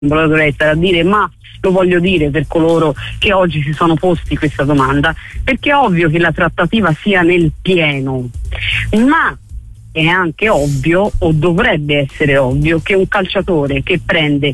lo dovrei stare a dire, ma lo voglio dire per coloro che oggi si sono posti questa domanda, perché è ovvio che la trattativa sia nel pieno, ma è anche ovvio, o dovrebbe essere ovvio, che un calciatore che prende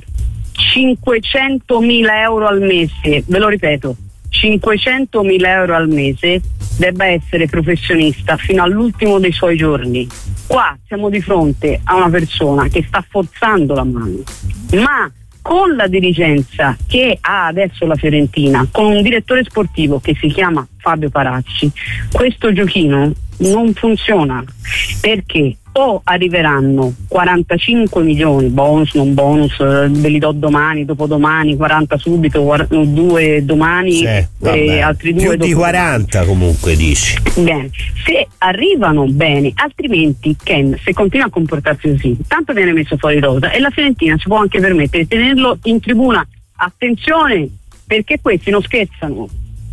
500.000 euro al mese, ve lo ripeto, 500.000 euro al mese, debba essere professionista fino all'ultimo dei suoi giorni. Qua siamo di fronte a una persona che sta forzando la mano, ma con la dirigenza che ha adesso la Fiorentina, con un direttore sportivo che si chiama Fabio Paracci, questo giochino non funziona, perché o arriveranno 45 milioni, bonus, non bonus, ve li do domani, dopodomani, 40 subito, 2 domani, e altri 2 più dopo. Di 40 comunque dici. Bene, se arrivano bene, altrimenti Ken, se continua a comportarsi così, tanto viene messo fuori rosa e la Fiorentina si può anche permettere di tenerlo in tribuna. Attenzione, perché questi non scherzano.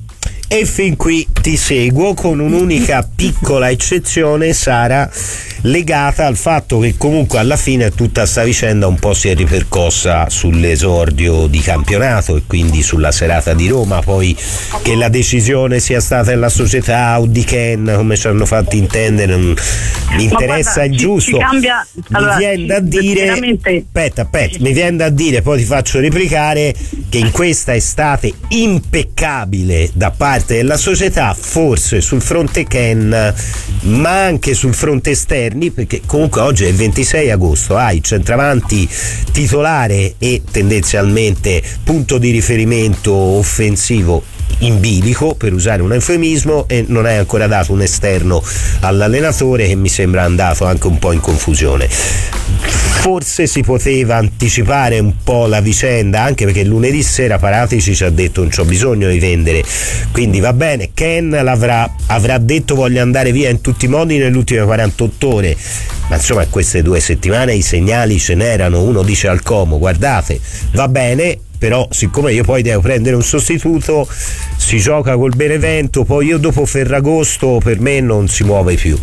E fin qui ti seguo, con un'unica piccola eccezione, Sara, legata al fatto che comunque alla fine tutta sta vicenda un po' si è ripercossa sull'esordio di campionato e quindi sulla serata di Roma. Poi che la decisione sia stata della società o di Ken, come ci hanno fatto intendere, non mi interessa, è giusto. Cambia, allora, mi viene da dire, aspetta, mi viene da dire, poi ti faccio replicare, che in questa estate impeccabile da parte della società, forse sul fronte Ken, ma anche sul fronte esterni, perché comunque oggi è il 26 agosto, hai centravanti titolare e tendenzialmente punto di riferimento offensivo in bilico, per usare un eufemismo, e non hai ancora dato un esterno all'allenatore, che mi sembra andato anche un po' in confusione. Forse si poteva anticipare un po' la vicenda, anche perché lunedì sera Paratici ci ha detto non c'ho bisogno di vendere, quindi va bene, Ken avrà detto voglio andare via in tutti i modi nelle ultime 48 ore, ma insomma queste 2 settimane i segnali ce n'erano. Uno dice al Como guardate, va bene, però siccome io poi devo prendere un sostituto, si gioca col Benevento, poi io dopo Ferragosto per me non si muove più.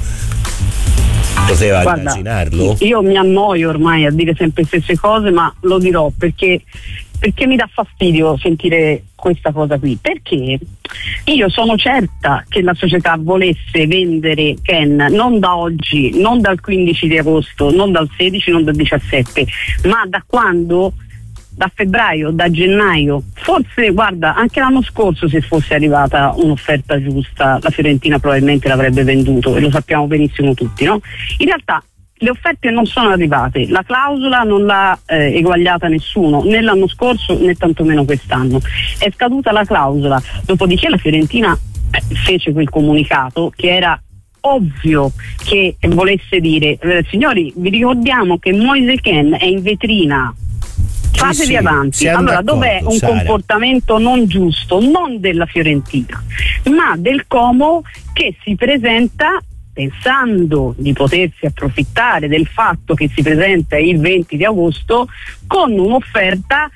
Poteva immaginarlo? Io mi annoio ormai a dire sempre le stesse cose, ma lo dirò perché mi dà fastidio sentire questa cosa qui, perché io sono certa che la società volesse vendere Ken non da oggi, non dal 15 di agosto, non dal 16, non dal 17, ma da quando? Da febbraio, da gennaio, forse guarda anche l'anno scorso, se fosse arrivata un'offerta giusta la Fiorentina probabilmente l'avrebbe venduto, e lo sappiamo benissimo tutti, no? In realtà le offerte non sono arrivate, la clausola non l'ha eguagliata nessuno, né l'anno scorso né tantomeno quest'anno, è scaduta la clausola, dopodiché la Fiorentina fece quel comunicato che era ovvio che volesse dire signori, vi ricordiamo che Moise Kean è in vetrina, fatevi avanti. Allora dov'è un comportamento non giusto, non della Fiorentina ma del Como, che si presenta pensando di potersi approfittare del fatto che si presenta il 20 di agosto con un'offerta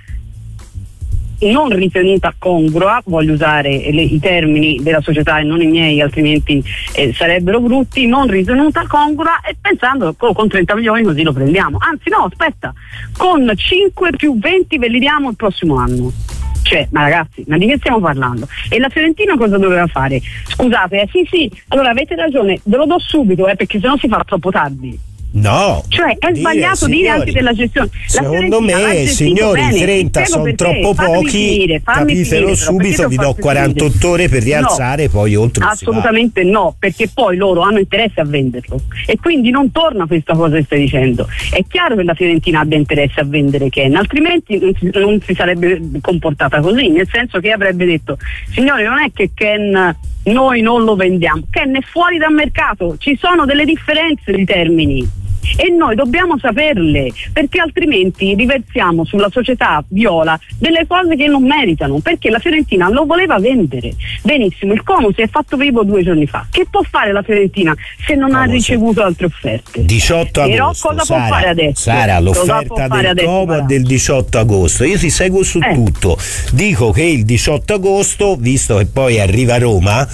non ritenuta congrua, voglio usare i termini della società e non i miei, altrimenti sarebbero brutti, non ritenuta congrua, e pensando con 30 milioni così lo prendiamo, anzi no, aspetta, con 5 più 20 ve li diamo il prossimo anno. Cioè, ma ragazzi, ma di che stiamo parlando? E la Fiorentina cosa doveva fare? Scusate, sì, allora avete ragione, ve lo do subito, perché sennò si fa troppo tardi. No, cioè è sbagliato dire anche della gestione. Secondo me, signori, 30 sono troppo pochi, capitelo subito, vi do 48 ore per rialzare, poi oltre. Assolutamente no, perché poi loro hanno interesse a venderlo e quindi non torna questa cosa che stai dicendo. È chiaro che la Fiorentina abbia interesse a vendere Ken, altrimenti non si sarebbe comportata così, nel senso che avrebbe detto signori, non è che Ken noi non lo vendiamo, Ken è fuori dal mercato, ci sono delle differenze di termini e noi dobbiamo saperle, perché altrimenti riversiamo sulla società viola delle cose che non meritano, perché la Fiorentina lo voleva vendere. Benissimo, il Como si è fatto vivo 2 giorni fa, che può fare la Fiorentina se non ha ricevuto altre offerte? 18 agosto. Però cosa può fare adesso? Sara, l'offerta del Como è del 18 agosto, io ti seguo su tutto, dico che il 18 agosto, visto che poi arriva Roma,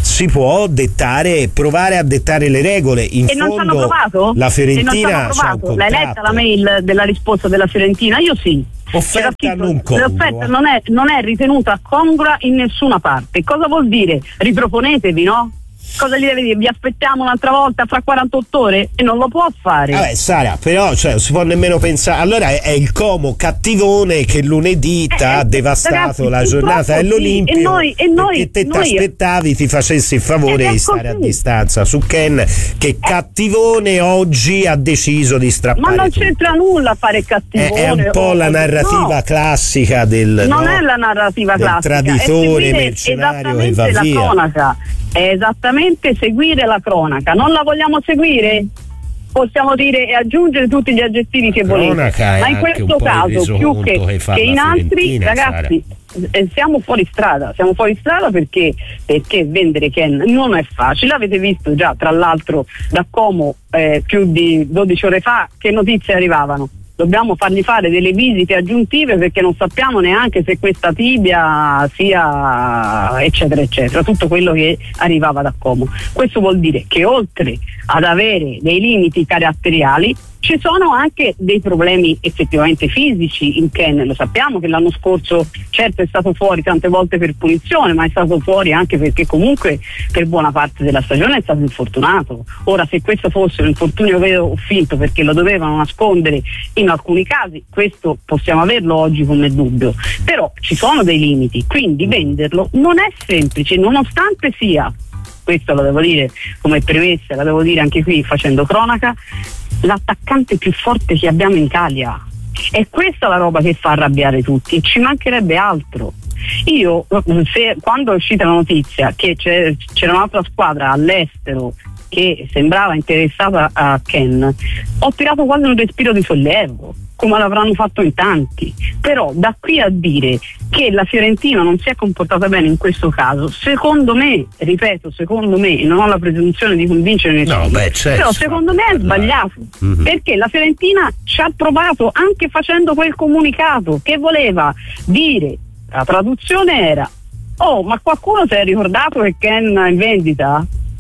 si può provare a dettare le regole. In e fondo, non ci hanno provato? la Fiorentina c'ha un contratto. L'hai letta la mail della risposta della Fiorentina? Io sì. Offerta non congrua. L'offerta non è ritenuta congrua in nessuna parte. Cosa vuol dire? Riproponetevi, no? Cosa gli deve dire? Vi aspettiamo un'altra volta fra 48 ore? E non lo può fare. Vabbè, Sara, però non si può nemmeno pensare. Allora è il Como cattivone che lunedì ti ha devastato, ragazzi, la giornata dell'Olimpio, perché te ti aspettavi ti facessi il favore di stare a distanza su Ken, che cattivone oggi ha deciso di strappare. Ma non tutto. C'entra nulla fare cattivone. È un po' la narrativa classica del non è la narrativa classica, traditore mercenario e va la via. Cronaca. È esattamente seguire la cronaca. Non la vogliamo seguire? Possiamo dire e aggiungere tutti gli aggettivi che volete, ma in questo caso più che in altri, ragazzi, siamo fuori strada perché vendere Ken non è facile. Avete visto già, tra l'altro, da Como più di 12 ore fa che notizie arrivavano. Dobbiamo fargli fare delle visite aggiuntive perché non sappiamo neanche se questa tibia sia eccetera eccetera, tutto quello che arrivava da Como. Questo vuol dire che oltre ad avere dei limiti caratteriali ci sono anche dei problemi effettivamente fisici in Ken. Lo sappiamo che l'anno scorso certo è stato fuori tante volte per punizione, ma è stato fuori anche perché comunque per buona parte della stagione è stato infortunato. Ora, se questo fosse un infortunio vero o finto perché lo dovevano nascondere in alcuni casi, questo possiamo averlo oggi come dubbio, però ci sono dei limiti, quindi venderlo non è semplice, nonostante sia, questo lo devo dire come premessa, la devo dire anche qui facendo cronaca, l'attaccante più forte che abbiamo in Italia. È questa la roba che fa arrabbiare tutti, ci mancherebbe altro. Io, quando è uscita la notizia che c'era un'altra squadra all'estero che sembrava interessata a Ken, ho tirato quasi un respiro di sollievo, come l'avranno fatto in tanti. Però da qui a dire che la Fiorentina non si è comportata bene in questo caso, secondo me, ripeto, secondo me, non ho la presunzione di convincere nessuno, però secondo me è sbagliato, perché la Fiorentina ci ha provato anche facendo quel comunicato che voleva dire, la traduzione era: oh, ma qualcuno si è ricordato che Ken è in vendita?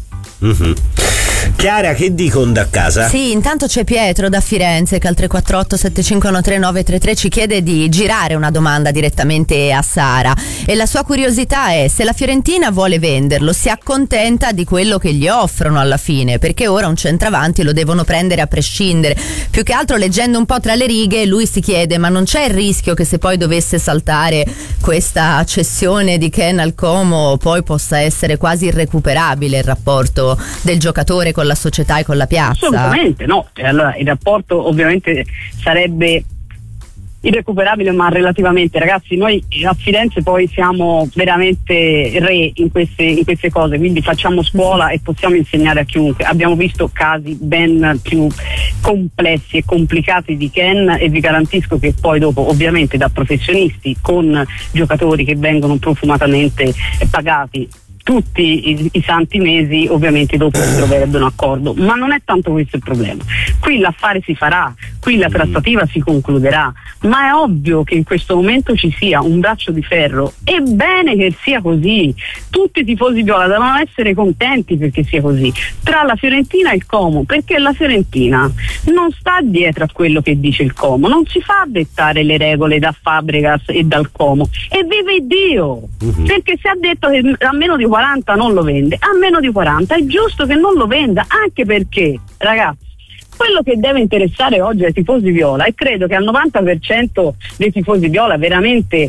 Chiara, che dicono da casa? Sì, intanto c'è Pietro da Firenze che al 348 7513 933 ci chiede di girare una domanda direttamente a Sara, e la sua curiosità è: se la Fiorentina vuole venderlo, si accontenta di quello che gli offrono alla fine, perché ora un centravanti lo devono prendere a prescindere. Più che altro, leggendo un po' tra le righe, lui si chiede: ma non c'è il rischio che se poi dovesse saltare questa cessione di Ken al Como poi possa essere quasi irrecuperabile il rapporto del giocatore con la società e con la piazza? Assolutamente no. Allora, il rapporto ovviamente sarebbe irrecuperabile, ma relativamente, ragazzi, noi a Firenze poi siamo veramente re in queste cose, quindi facciamo scuola e possiamo insegnare a chiunque. Abbiamo visto casi ben più complessi e complicati di Ken, e vi garantisco che poi dopo, ovviamente da professionisti, con giocatori che vengono profumatamente pagati tutti i santi mesi, ovviamente dopo si troverebbe un accordo, ma non è tanto questo il problema. Qui l'affare si farà, qui la trattativa si concluderà, ma è ovvio che in questo momento ci sia un braccio di ferro. È bene che sia così, tutti i tifosi viola devono essere contenti perché sia così, tra la Fiorentina e il Como, perché la Fiorentina non sta dietro a quello che dice il Como, non si fa dettare le regole da Fabregas e dal Como, e vive Dio, perché se ha detto che a meno di 40 non lo vende, a meno di 40 è giusto che non lo venda, anche perché, ragazzi, quello che deve interessare oggi ai tifosi viola, e credo che al 90% dei tifosi viola veramente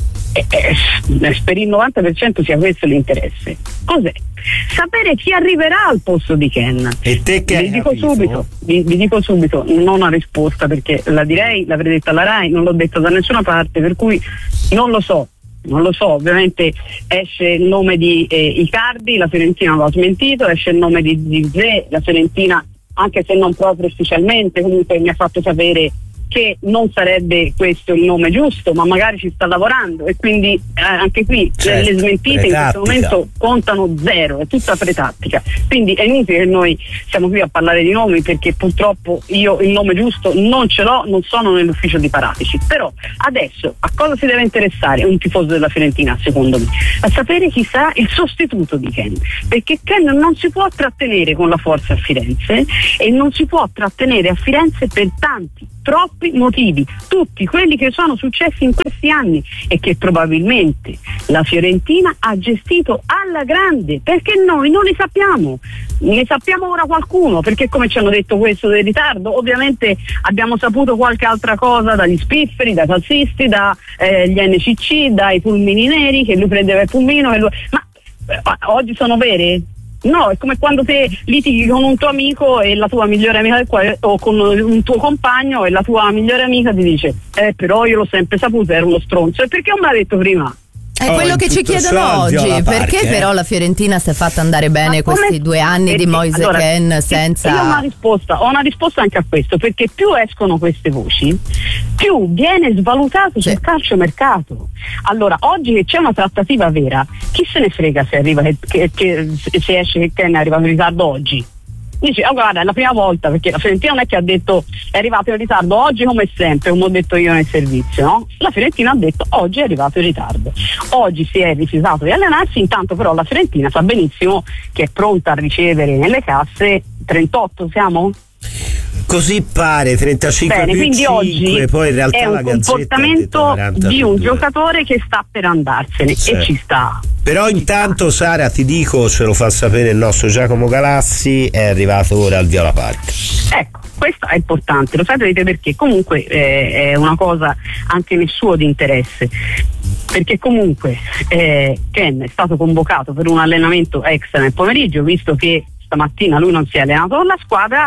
per il 90% sia questo l'interesse, cos'è? Sapere chi arriverà al posto di Ken. E te che vi dico subito, non ho una risposta, perché l'avrei detta alla Rai, non l'ho detto da nessuna parte, per cui non lo so, ovviamente esce il nome di Icardi, la Fiorentina lo ha smentito, esce il nome di Zé, la Fiorentina, anche se non proprio ufficialmente, comunque mi ha fatto sapere perché non sarebbe questo il nome giusto, ma magari ci sta lavorando, e quindi anche qui le smentite in questo momento contano zero, è tutta pretattica, quindi è inutile che noi siamo qui a parlare di nomi, perché purtroppo io il nome giusto non ce l'ho, non sono nell'ufficio di Paratici. Però adesso a cosa si deve interessare un tifoso della Fiorentina, secondo me? A sapere chi sarà il sostituto di Ken, perché Ken non si può trattenere con la forza a Firenze, e non si può trattenere a Firenze per troppi motivi, tutti quelli che sono successi in questi anni e che probabilmente la Fiorentina ha gestito alla grande, perché noi non li sappiamo, ne sappiamo ora qualcuno, perché come ci hanno detto questo del ritardo, ovviamente abbiamo saputo qualche altra cosa dagli spifferi, dai calzisti, dagli NCC, dai pulmini neri, che lui prendeva il pulmino, ma oggi sono vere? No, è come quando te litighi con un tuo amico e la tua migliore amica o con un tuo compagno e la tua migliore amica ti dice però io l'ho sempre saputo, era uno stronzo. E perché non me l'ha detto prima? È quello che ci chiedono oggi, perché però la Fiorentina si è fatta andare bene questi 2 anni di Moise Kean senza... Io ho una risposta anche a questo, perché più escono queste voci, più viene svalutato sul calciomercato. Allora, oggi che c'è una trattativa vera, chi se ne frega se arriva se esce che Kean è arrivato in ritardo oggi? Dice, guarda, è la prima volta, perché la Fiorentina non è che ha detto è arrivato in ritardo oggi come sempre, come ho detto io nel servizio, no? La Fiorentina ha detto oggi è arrivato in ritardo, oggi si è rifiutato di allenarsi, intanto però la Fiorentina sa benissimo che è pronta a ricevere nelle casse 38, siamo? Così pare, 35 bene, più quindi 5, oggi poi in realtà è un comportamento di un giocatore che sta per andarsene, e ci sta. Però intanto Sara, ti dico, ce lo fa sapere il nostro Giacomo Galassi, è arrivato ora al Viola Park. Ecco, questo è importante, lo sapete perché comunque è una cosa anche nel suo di interesse, perché comunque Ken è stato convocato per un allenamento extra nel pomeriggio, visto che stamattina lui non si è allenato con la squadra,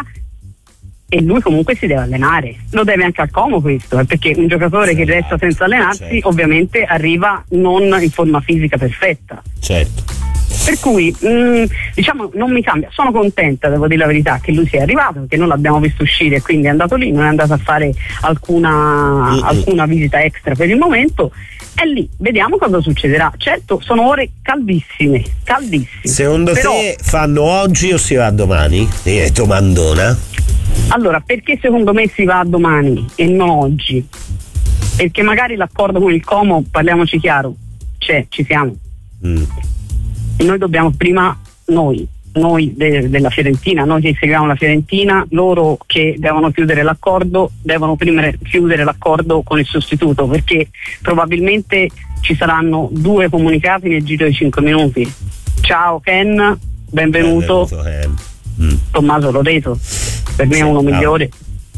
e lui comunque si deve allenare, lo deve anche al Como questo, perché un giocatore che resta senza allenarsi ovviamente arriva non in forma fisica perfetta. Certo. Per cui diciamo non mi cambia, sono contenta, devo dire la verità, che lui sia arrivato, perché non l'abbiamo visto uscire, quindi è andato lì, non è andato a fare alcuna visita extra per il momento. E lì vediamo cosa succederà. Certo, sono ore caldissime. Secondo te fanno oggi o si va domani? Domandona. Allora, perché secondo me si va domani e non oggi? Perché magari l'accordo con il Como, parliamoci chiaro, ci siamo. Noi dobbiamo prima, noi della Fiorentina, noi che seguiamo la Fiorentina, loro che devono chiudere l'accordo, devono prima chiudere l'accordo con il sostituto, perché probabilmente ci saranno 2 comunicati nel giro di 5 minuti. Ciao Ken, benvenuto Tommaso Loreto, per me è uno migliore.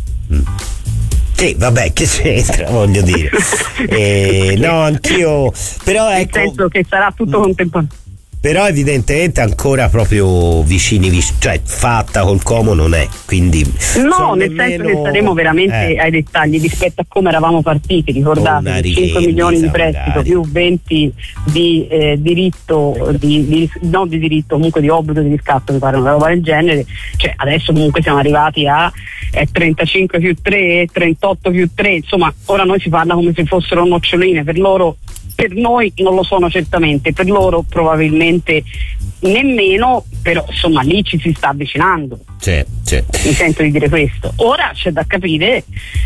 Sì, vabbè, che c'entra, voglio dire. No, anch'io, però ecco, nel senso che sarà tutto contemporaneo. Però evidentemente ancora proprio vicini, cioè fatta col Como non è, quindi no, nel senso che saremo veramente ai dettagli rispetto a come eravamo partiti, ricordate, 5 milioni di prestito più 20 di diritto non di diritto, comunque di obbligo di riscatto, mi pare una roba del genere, cioè adesso comunque siamo arrivati a 35 più 3, 38 più 3, insomma ora noi si parla come se fossero noccioline, per noi non lo sono certamente, per loro probabilmente nemmeno, però insomma lì ci si sta avvicinando. Mi sento di dire questo. Ora c'è da capire,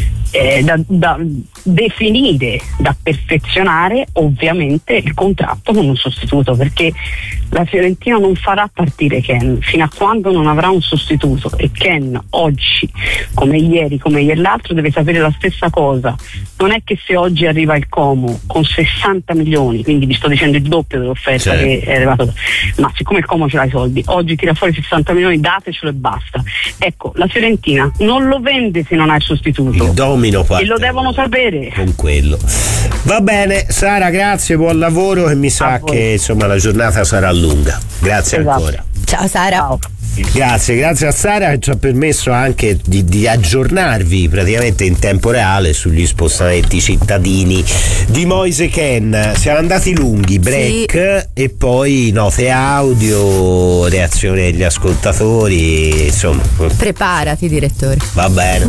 da definire, da perfezionare ovviamente il contratto con un sostituto, perché la Fiorentina non farà partire Ken fino a quando non avrà un sostituto, e Ken oggi come ieri l'altro deve sapere la stessa cosa. Non è che se oggi arriva il Como con 60 milioni, quindi vi sto dicendo il doppio dell'offerta che è arrivato, ma siccome il Como ce l'ha i soldi, oggi tira fuori 60 milioni, datecelo e basta. Ecco, la Fiorentina non lo vende se non ha il sostituto, il domino parte, e lo devono sapere con quello. Va bene Sara, grazie, buon lavoro, e mi sa che insomma la giornata sarà lunga. Grazie ancora. Ciao Sara. Ciao. Grazie a Sara che ci ha permesso anche di aggiornarvi praticamente in tempo reale sugli spostamenti cittadini di Moise Ken. Siamo andati lunghi, break, sì. E poi note audio, reazioni degli ascoltatori, insomma. Preparati, direttore. Va bene.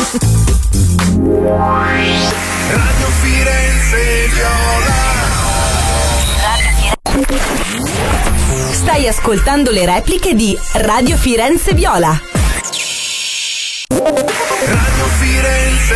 Radio Firenze Viola. Stai ascoltando le repliche di Radio Firenze Viola. Radio Firenze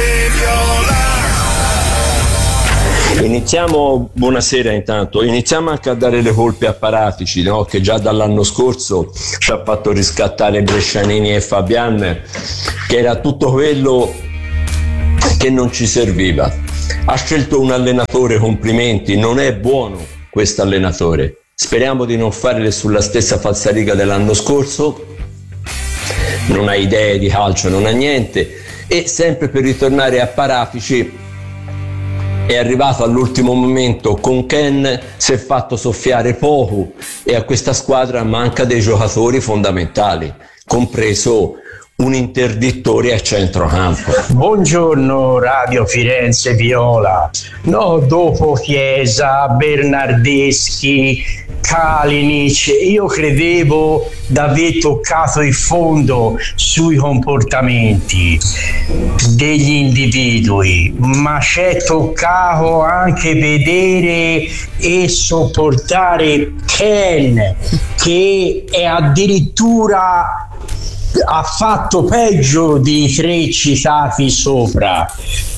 Viola. Buonasera intanto, iniziamo anche a dare le colpe a Paratici, no? Che già dall'anno scorso ci ha fatto riscattare Brescianini e Fabian, che era tutto quello che non ci serviva. Ha scelto un allenatore, complimenti, non è buono questo allenatore. Speriamo di non fare sulla stessa falsariga dell'anno scorso, non ha idee di calcio, non ha niente. E sempre per ritornare a Paratici, è arrivato all'ultimo momento con Ken, si è fatto soffiare poco e a questa squadra manca dei giocatori fondamentali, compreso un interdittore a centrocampo. Buongiorno Radio Firenze Viola. No, dopo Chiesa, Bernardeschi, Kalinic, io credevo di aver toccato il fondo sui comportamenti degli individui, ma c'è toccato anche vedere e sopportare Ken, che è addirittura ha fatto peggio di 3 citati sopra,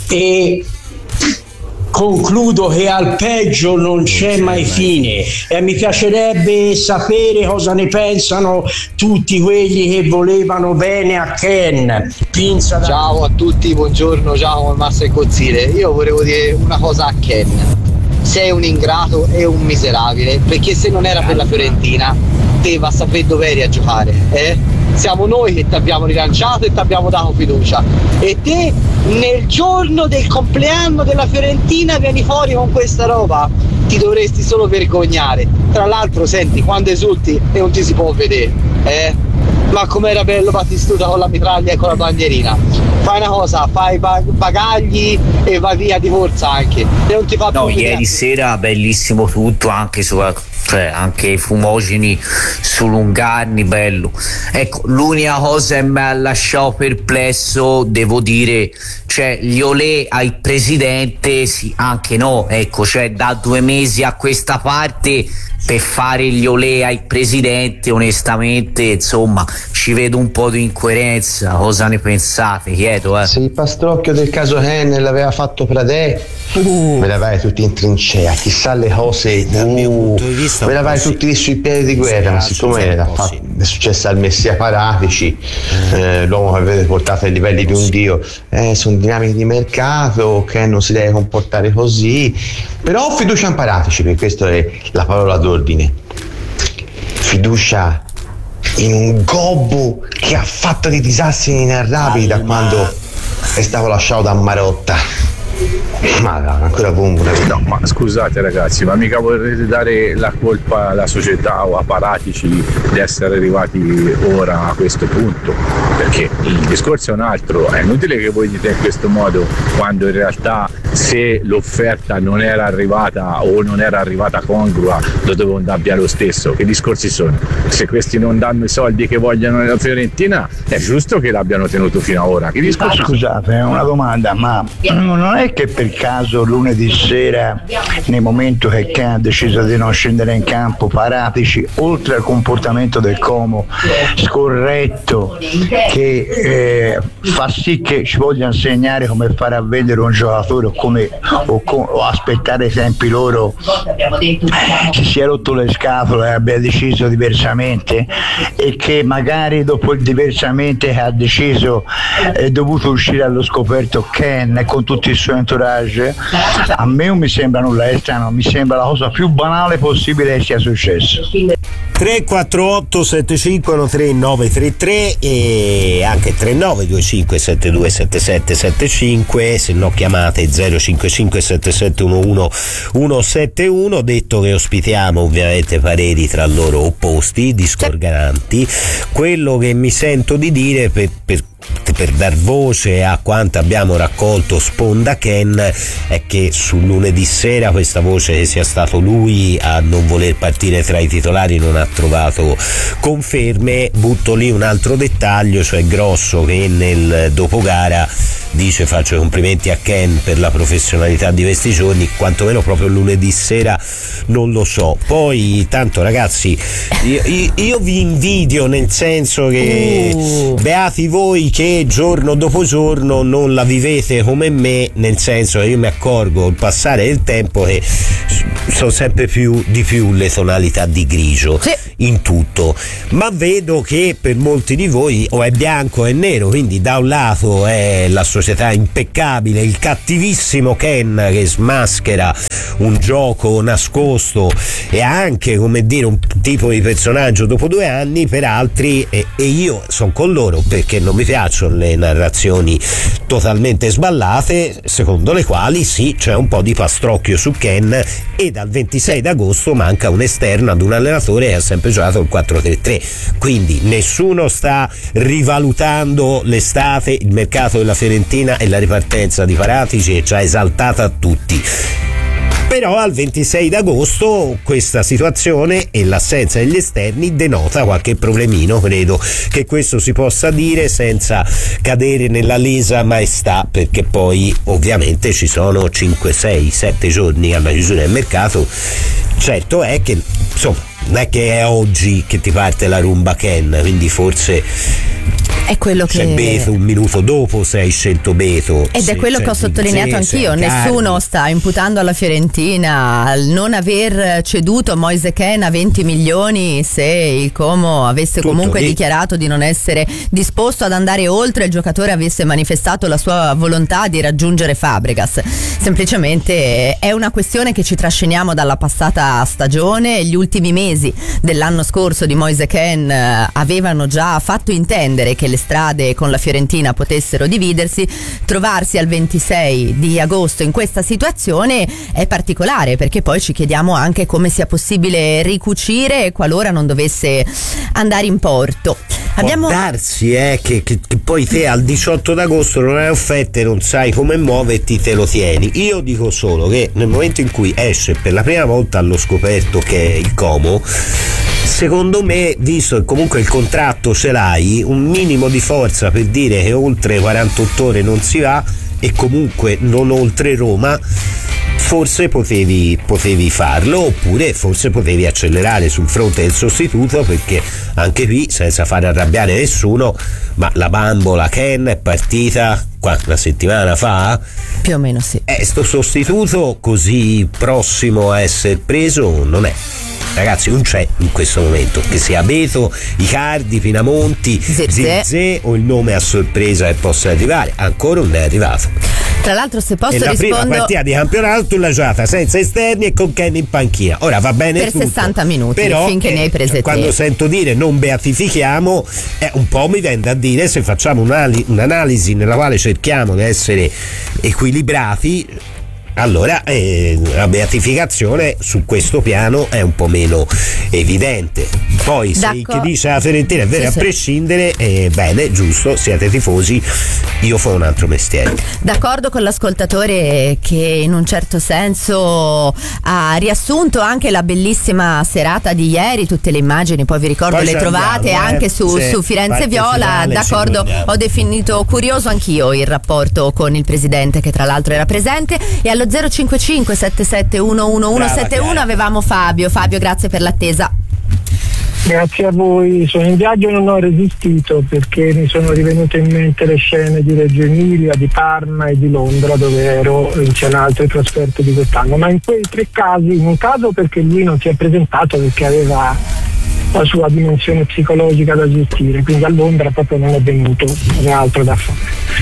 e concludo che al peggio non c'è mai fine, e mi piacerebbe sapere cosa ne pensano tutti quelli che volevano bene a Ken. Ciao a tutti, buongiorno, ciao Massa e Cozzile. Io volevo dire una cosa a Ken: sei un ingrato e un miserabile, perché se non era per la Fiorentina te va a sapere dove eri a giocare, Siamo noi che ti abbiamo rilanciato e ti abbiamo dato fiducia, e te nel giorno del compleanno della Fiorentina vieni fuori con questa roba, ti dovresti solo vergognare. Tra l'altro senti, quando esulti e non ti si può vedere, ma com'era bello Battistuta con la mitraglia e con la bandierina. Fai una cosa, fai bagagli e vai via di corsa anche, e non ti fa più vedere. Ieri sera bellissimo tutto, anche anche i fumogeni su Lungarni, bello. Ecco, l'unica cosa che mi ha lasciato perplesso, devo dire, cioè gli olè al presidente, sì, anche no, ecco, cioè da 2 mesi a questa parte per fare gli olè al presidente, onestamente, insomma, ci vedo un po' di incoerenza. Cosa ne pensate? Chiedo, Se il pastrocchio del caso Hen l'aveva fatto Pradè, ve la vai tutti in trincea, chissà le cose, ve la vai tutti lì sui piedi di guerra, ma siccome è successo al Messia Paratici, l'uomo che avete portato ai livelli di un dio, sono dinamiche di mercato, che non si deve comportare così, però ho fiducia in Paratici, perché questa è la parola d'ordine, fiducia in un gobbo che ha fatto dei disastri inenarrabili da quando è stato lasciato da Marotta. Ma ancora bombo. No, ma scusate ragazzi, ma mica vorrete dare la colpa alla società o a Paratici di essere arrivati ora a questo punto? Perché il discorso è un altro, è inutile che voi dite in questo modo, quando in realtà se l'offerta non era arrivata o non era arrivata congrua lo devo andare via lo stesso. Che discorsi sono? Se questi non danno i soldi che vogliono nella Fiorentina, è giusto che l'abbiano tenuto fino ad ora. Che discorsi? Scusate, è una domanda, ma non è che per caso lunedì sera, nel momento che Ken ha deciso di non scendere in campo, Paratici, oltre al comportamento del Como scorretto che fa sì che ci voglia insegnare come fare a vedere un giocatore o aspettare i tempi loro, si sia rotto le scatole e abbia deciso diversamente, e che magari dopo il diversamente che ha deciso è dovuto uscire allo scoperto Ken con tutto il suo entourage, a me non mi sembra nulla di strano, mi sembra la cosa più banale possibile che sia successo. 348 751 933 e anche 3925 72 77 75, se no chiamate 055 7711 171. Detto che ospitiamo ovviamente pareri tra loro opposti, discordanti, quello che mi sento di dire per dar voce a quanto abbiamo raccolto Sponda Ken è che sul lunedì sera questa voce che sia stato lui a non voler partire tra i titolari non ha trovato conferme. Butto lì un altro dettaglio, cioè Grosso che nel dopogara dice faccio i complimenti a Ken per la professionalità di questi giorni, quantomeno proprio lunedì sera non lo so. Poi tanto ragazzi io vi invidio, nel senso che beati voi che giorno dopo giorno non la vivete come me, nel senso che io mi accorgo col passare del tempo che sono sempre di più le tonalità di grigio in tutto, ma vedo che per molti di voi o è bianco o è nero, quindi da un lato è la società impeccabile, il cattivissimo Ken che smaschera un gioco nascosto e anche, come dire, un tipo di personaggio dopo 2 anni, per altri e io sono con loro perché non mi piacciono le narrazioni totalmente sballate secondo le quali sì, c'è un po' di pastrocchio su Ken e dal 26 d'agosto manca un esterno ad un allenatore che ha sempre giocato il 4-3-3, quindi nessuno sta rivalutando l'estate, il mercato della Fiorentina e la ripartenza di Paratici che ci ha esaltata a tutti. Però al 26 d'agosto questa situazione e l'assenza degli esterni denota qualche problemino, credo che questo si possa dire senza cadere nella lesa maestà, perché poi ovviamente ci sono 5, 6, 7 giorni alla chiusura del mercato. Certo è che insomma non è che è oggi che ti parte la rumba Ken, quindi forse è quello che c'è Beto un minuto dopo se hai scelto Beto ed è quello che ho sottolineato anch'io. Nessuno sta imputando alla Fiorentina il non aver ceduto Moise Kean a 20 milioni se il Como avesse tutto comunque lì. dichiarato di non essere disposto ad andare oltre, il giocatore avesse manifestato la sua volontà di raggiungere Fabregas. Semplicemente è una questione che ci trasciniamo dalla passata stagione. Gli ultimi mesi dell'anno scorso di Moise Kean avevano già fatto intendere che le strade con la Fiorentina potessero dividersi. Trovarsi al 26 di agosto in questa situazione è particolare, perché poi ci chiediamo anche come sia possibile ricucire qualora non dovesse andare in porto. Può darsi che poi te al 18 d'agosto non hai offerte, non sai come muoverti, te lo tieni. Io dico solo che nel momento in cui esce per la prima volta allo scoperto che è il Como, secondo me, visto che comunque il contratto ce l'hai, un minimo di forza per dire che oltre 48 ore non si va e comunque non oltre Roma, forse potevi farlo, oppure forse potevi accelerare sul fronte del sostituto, perché anche qui, senza fare arrabbiare nessuno, ma la bambola Ken è partita una settimana fa? Più o meno sì. Sto sostituto così prossimo a essere preso non è. Ragazzi, non c'è in questo momento, che sia Beto, Icardi, Pinamonti, Zirze o il nome a sorpresa che possa arrivare, ancora non è arrivato. Tra l'altro, se posso la rispondo, prima partita di campionato tu l'hai giocata senza esterni e con Ken in panchina. Ora va bene per tutto, 60 minuti, però, finché ne hai prese quando te. sento dire non beatifichiamo, un po' mi viene da dire, se facciamo un'analisi nella quale cerchiamo di essere equilibrati, allora la beatificazione su questo piano è un po' meno evidente. Poi se chi dice la Fiorentina è vero, a prescindere, bene, giusto, siete tifosi, io farò un altro mestiere. D'accordo con l'ascoltatore che in un certo senso ha riassunto anche la bellissima serata di ieri, tutte le immagini poi vi ricordo le trovate anche su Firenze Viola. D'accordo, ho definito curioso anch'io il rapporto con il presidente, che tra l'altro era presente, e allo 055 77111171 avevamo Fabio, grazie per l'attesa. Grazie a voi, sono in viaggio e non ho resistito perché mi sono rivenute in mente le scene di Reggio Emilia, di Parma e di Londra, dove ero in altre trasferte di quest'anno, ma in quei 3 casi, in un caso perché lui non si è presentato perché aveva la sua dimensione psicologica da gestire, quindi a Londra proprio non è venuto, aveva altro da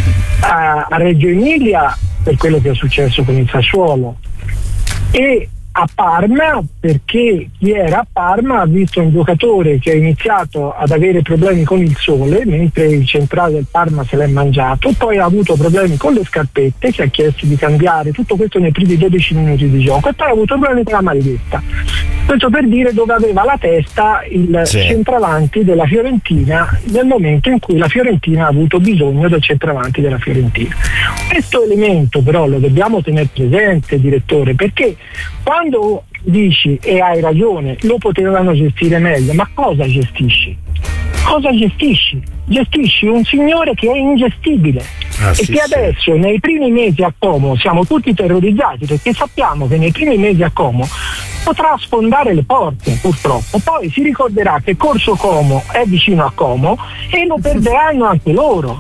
fare. A Reggio Emilia per quello che è successo con il Sassuolo, e a Parma, perché chi era a Parma ha visto un giocatore che ha iniziato ad avere problemi con il sole mentre il centrale del Parma se l'è mangiato, poi ha avuto problemi con le scarpette, che ha chiesto di cambiare, tutto questo nei primi 12 minuti di gioco, e poi ha avuto problemi con la maledetta. Questo per dire dove aveva la testa il centravanti della Fiorentina nel momento in cui la Fiorentina ha avuto bisogno del centravanti della Fiorentina. Questo elemento però lo dobbiamo tenere presente, direttore, perché quando dici, e hai ragione, lo potevano gestire meglio, ma cosa gestisci? Cosa gestisci? Gestisci un signore che è ingestibile e che adesso nei primi mesi a Como siamo tutti terrorizzati, perché sappiamo che nei primi mesi a Como potrà sfondare le porte, purtroppo. Poi si ricorderà che Corso Como è vicino a Como e lo perderanno anche loro.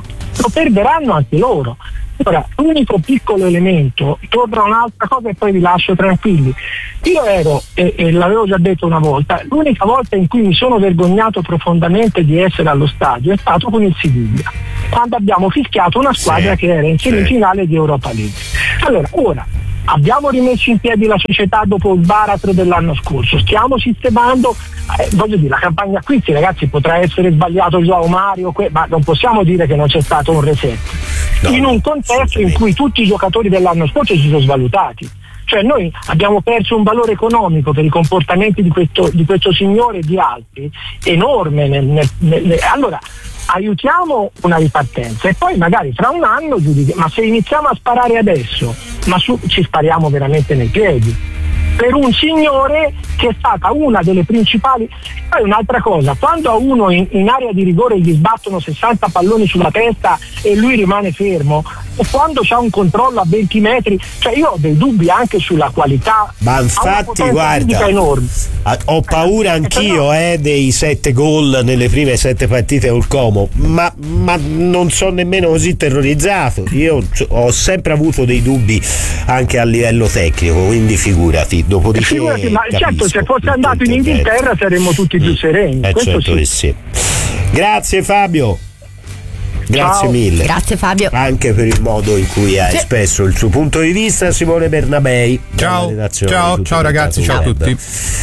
Ora, l'unico piccolo elemento, torna un'altra cosa e poi vi lascio tranquilli. Io ero, e l'avevo già detto una volta, l'unica volta in cui mi sono vergognato profondamente di essere allo stadio è stato con il Siviglia, quando abbiamo fischiato una squadra che era in semifinale di Europa League. Allora, ora abbiamo rimesso in piedi la società dopo il baratro dell'anno scorso, stiamo sistemando, voglio dire, la campagna acquisti, ragazzi, potrà essere sbagliato João Mario, ma non possiamo dire che non c'è stato un reset in un contesto in cui tutti i giocatori dell'anno scorso si sono svalutati. Cioè noi abbiamo perso un valore economico per i comportamenti di questo signore e di altri enorme allora aiutiamo una ripartenza e poi magari fra un anno ma se iniziamo a sparare adesso, ci spariamo veramente nei piedi per un signore che è stata una delle principali. Poi un'altra cosa, quando a uno in area di rigore gli sbattono 60 palloni sulla testa e lui rimane fermo, o quando c'ha un controllo a 20 metri, cioè io ho dei dubbi anche sulla qualità. Ma infatti guarda, ho paura anch'io dei 7 gol nelle prime 7 partite col Como, ma non sono nemmeno così terrorizzato. Io ho sempre avuto dei dubbi anche a livello tecnico, quindi figurati. Dopodiché ma certo, se fosse andato in Inghilterra saremmo tutti più sereni. Certo che sì. Grazie Fabio. Grazie mille. Grazie Fabio. Anche per il modo in cui ha espresso il suo punto di vista. Simone Bernabei. Ciao ragazzi, ciao a tutti.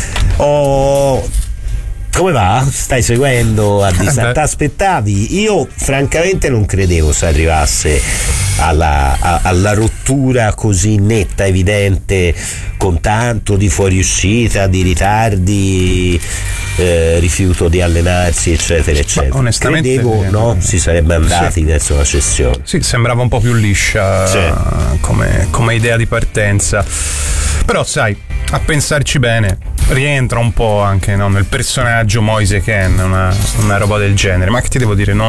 Come va? Stai seguendo a distanza? T'aspettavi? Io francamente non credevo si arrivasse alla rottura così netta, evidente, con tanto di fuoriuscita, di ritardi, rifiuto di allenarsi, eccetera eccetera. Ma onestamente credevo si sarebbe andati verso la cessione. Sì, sembrava un po' più liscia come idea di partenza, però sai, a pensarci bene rientra un po' anche nel personaggio Moise Kean, una roba del genere. Ma che ti devo dire,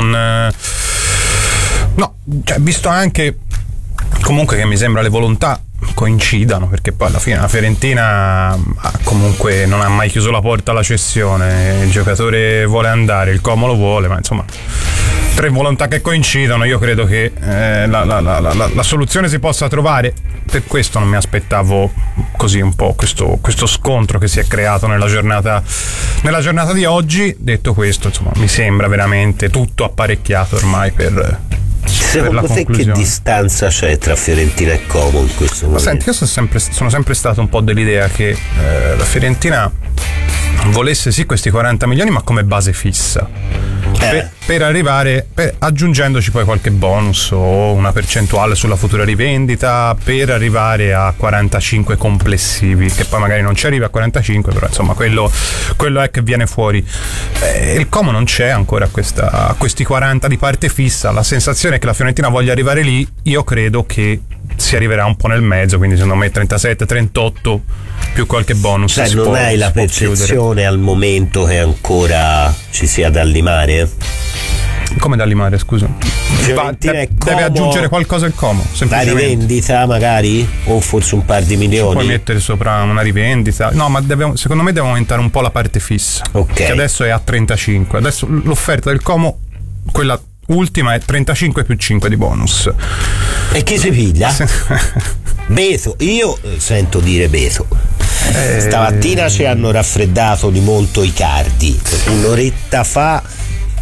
visto anche comunque che mi sembra le volontà coincidano, perché poi alla fine la Fiorentina comunque non ha mai chiuso la porta alla cessione, il giocatore vuole andare, il Como lo vuole, ma insomma 3 volontà che coincidono, io credo che la soluzione si possa trovare. Per questo non mi aspettavo così un po' questo scontro che si è creato nella giornata di oggi. Detto questo, insomma, mi sembra veramente tutto apparecchiato ormai per Secondo te che distanza c'è tra Fiorentina e Como in questo momento? Senti, io sono sempre stato un po' dell'idea che la Fiorentina volesse sì questi 40 milioni ma come base fissa per arrivare, aggiungendoci poi qualche bonus o una percentuale sulla futura rivendita, per arrivare a 45 complessivi, che poi magari non ci arriva a 45, però insomma quello è che viene fuori. Il Como non c'è ancora a questi 40 di parte fissa. La sensazione è che la Fiorentina voglia arrivare lì. Io credo che si arriverà un po' nel mezzo, quindi secondo me 37, 38 più qualche bonus. Cioè non hai la percezione al momento che ancora ci sia da limare? Come da limare, scusa? Deve aggiungere qualcosa il Como, la rivendita magari, o forse un par di milioni. Puoi mettere sopra una rivendita, no, ma secondo me deve aumentare un po' la parte fissa, che adesso è a 35. Adesso l'offerta del Como, quella ultima, è 35 più 5 di bonus. E chi si piglia? Beto, io sento dire Beto. Stamattina ci hanno raffreddato di molto i cardi. Un'oretta fa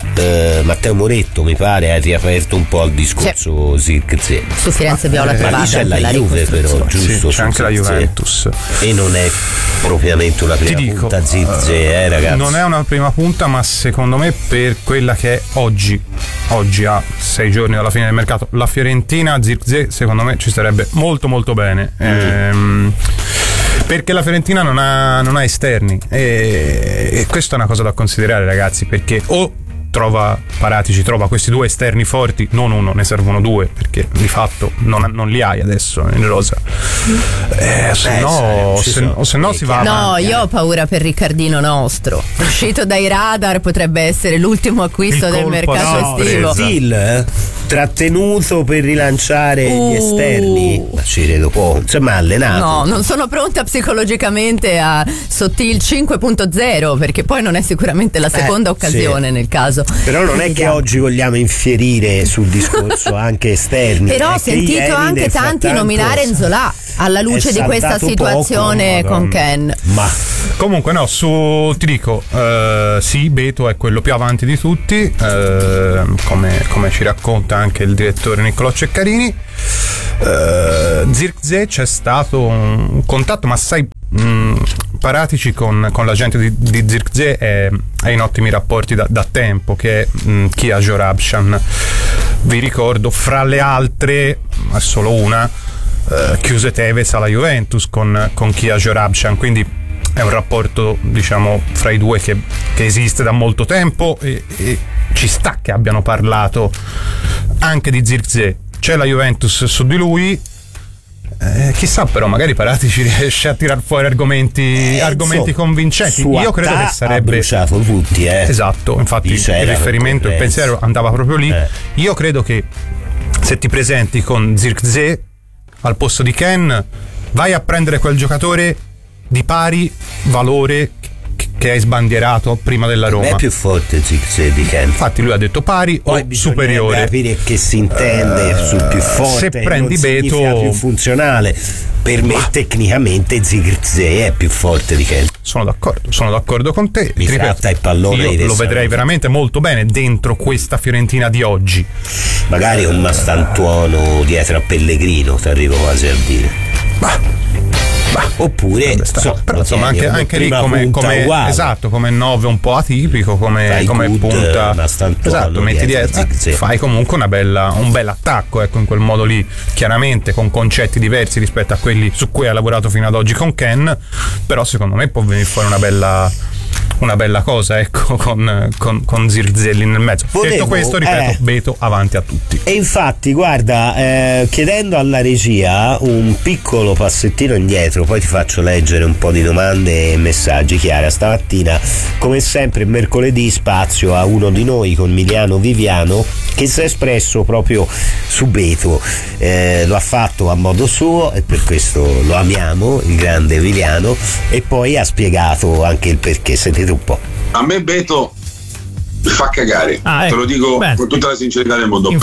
Matteo Moretto mi pare ha riaperto un po' il discorso Zirkzee. Su Firenze Viola ma lì c'è la Juve però, giusto? Sì, c'è anche la Juventus e non è propriamente una prima punta Zirkzee, ragazzi. Non è una prima punta, ma secondo me per quella che è oggi a 6 giorni dalla fine del mercato la Fiorentina, Zirkzee secondo me ci starebbe molto molto bene. Perché la Fiorentina non ha esterni e questa è una cosa da considerare, ragazzi, perché o Paratici trova questi due esterni forti, non uno, ne servono due, perché di fatto non li hai adesso in rosa. Se no si va. No, io ho paura per Riccardino Nostro, uscito dai radar, potrebbe essere l'ultimo acquisto del mercato estivo. Trattenuto per rilanciare gli esterni, ma ci credo poco, insomma allenato. No, non sono pronta psicologicamente a Sottil 5.0, perché poi non è sicuramente la seconda occasione nel caso. Però non è che oggi vogliamo infierire sul discorso anche esterni. Però ho sentito anche tanti nominare Nzola alla luce di questa situazione con Ken. Ma comunque ti dico, sì, Beto è quello più avanti di tutti, come ci racconta anche il direttore Niccolò Ceccarini. Zirkzee c'è stato un contatto, ma sai, Paratici con la gente di Zirkzee è in ottimi rapporti da tempo, che è Kia Jorabshan. Vi ricordo, fra le altre, è solo una, chiuse Tevez alla Juventus con Kia Jorabshan, quindi è un rapporto, diciamo, fra i due che esiste da molto tempo e ci sta che abbiano parlato anche di Zirkzee. C'è la Juventus su di lui, chissà, però magari Paratici riesce a tirar fuori argomenti convincenti. Io credo che sarebbe bruciato tutti, esatto, infatti il riferimento, il pensiero andava proprio lì. Io credo che se ti presenti con Zirkzee al posto di Ken, vai a prendere quel giocatore di pari valore che hai sbandierato prima della Roma. È più forte Zirkzee di Ken. Infatti lui ha detto pari o superiore. Capire che si intende sul più forte. Se prendi Beto, più funzionale. Per me tecnicamente Zirkzee è più forte di Ken. Sono d'accordo con te. Mi tratta il pallone. Io lo vedrei veramente molto bene dentro questa Fiorentina di oggi. Magari un Mastantuono dietro a Pellegrino, ti arrivo quasi a dire. Oppure però insomma anche lì come 9 un po' atipico, come punta, esatto, metti dietro, fai comunque un bel attacco, ecco, in quel modo lì, chiaramente con concetti diversi rispetto a quelli su cui ha lavorato fino ad oggi con Ken, però secondo me può venire fuori una bella cosa, ecco, con Zirkzee nel mezzo. Detto questo, ripeto, Beto avanti a tutti. E infatti, guarda, chiedendo alla regia un piccolo passettino indietro, poi ti faccio leggere un po' di domande e messaggi. Chiara, stamattina, come sempre, mercoledì, spazio a uno di noi con Miliano Viviano, che si è espresso proprio su Beto. Lo ha fatto a modo suo e per questo lo amiamo, il grande Viviano, e poi ha spiegato anche il perché. Sentite un po'. A me Beto mi fa cagare, te lo dico con tutta la sincerità del mondo,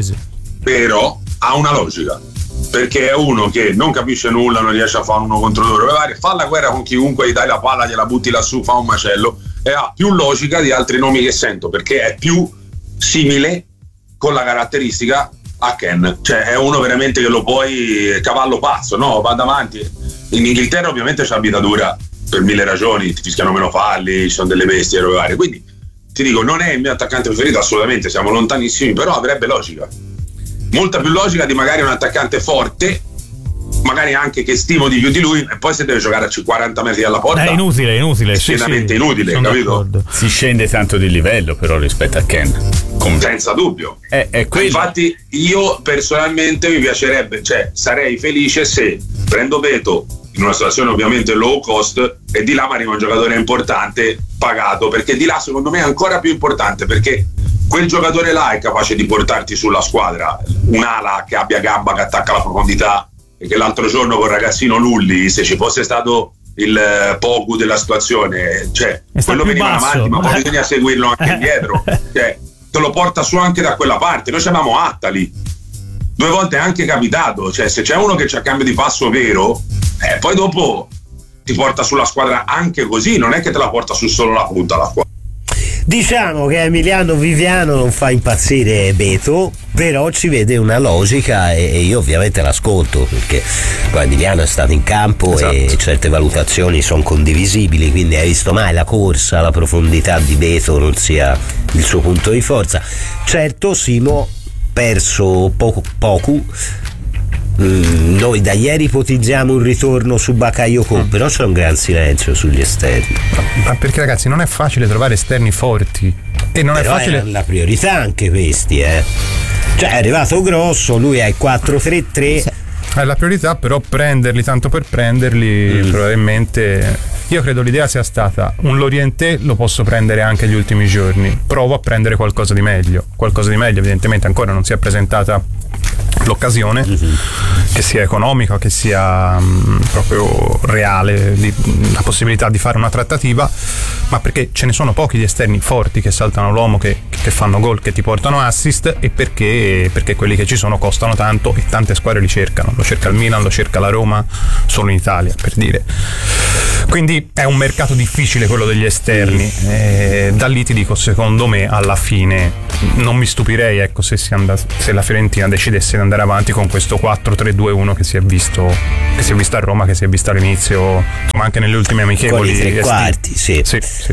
però ha una logica, perché è uno che non capisce nulla, non riesce a fare uno contro loro, fa la guerra con chiunque, gli dai la palla, gliela butti lassù, fa un macello, e ha più logica di altri nomi che sento, perché è più simile con la caratteristica a Ken, cioè è uno veramente che lo puoi, cavallo pazzo, no? Va davanti. In Inghilterra ovviamente c'è abitatura per 1000 ragioni, ti fischiano meno falli, ci sono delle bestie varie, quindi ti dico, non è il mio attaccante preferito assolutamente, siamo lontanissimi, però avrebbe logica, molta più logica di magari un attaccante forte, magari anche che stimo di più di lui, e poi se deve giocare a 40 metri dalla porta è inutile, pienamente inutile, capito? Si scende tanto di livello però rispetto a Ken, senza dubbio. Infatti io personalmente mi piacerebbe, cioè sarei felice se prendo Beto in una situazione ovviamente low cost e di là mi arriva un giocatore importante pagato, perché di là secondo me è ancora più importante, perché quel giocatore là è capace di portarti sulla squadra, un'ala che abbia gamba, che attacca la profondità, e che l'altro giorno con il ragazzino Lulli, se ci fosse stato il Pogu della situazione, cioè quello veniva avanti, ma poi bisogna seguirlo anche indietro, cioè te lo porta su anche da quella parte. Noi c'avevamo Attali, 2 volte è anche capitato, cioè se c'è uno che c'ha cambio di passo vero, poi dopo ti porta sulla squadra anche così, non è che te la porta su solo la punta la squadra. Diciamo che Emiliano Viviano non fa impazzire Beto, però ci vede una logica e io ovviamente l'ascolto, perché poi Emiliano è stato in campo, esatto, e certe valutazioni sono condivisibili, quindi hai visto mai la corsa, la profondità di Beto non sia il suo punto di forza. Certo, Simo perso poco. Noi da ieri ipotizziamo un ritorno su Bakayoko, però c'è un gran silenzio sugli esterni. Ma perché, ragazzi, non è facile trovare esterni forti e non però è facile. È la priorità anche questi, Cioè è arrivato Grosso, lui ha il 4-3-3. Sì. È la priorità, però prenderli tanto per prenderli, probabilmente. Io credo l'idea sia stata: un Lorientè lo posso prendere anche gli ultimi giorni, provo a prendere qualcosa di meglio. Evidentemente ancora non si è presentata l'occasione, che sia economica, che sia proprio reale, la possibilità di fare una trattativa, ma perché ce ne sono pochi di esterni forti che saltano l'uomo, che fanno gol, che ti portano assist, e perché quelli che ci sono costano tanto e tante squadre li cercano. Lo cerca il Milan, lo cerca la Roma, solo in Italia, per dire. Quindi è un mercato difficile quello degli esterni. Da lì ti dico, secondo me alla fine non mi stupirei, ecco, se la Fiorentina decidesse di andare avanti con questo 4-3-2-1 che si è visto a Roma, che si è visto all'inizio, ma anche nelle ultime amichevoli. Con i tre quarti, sì.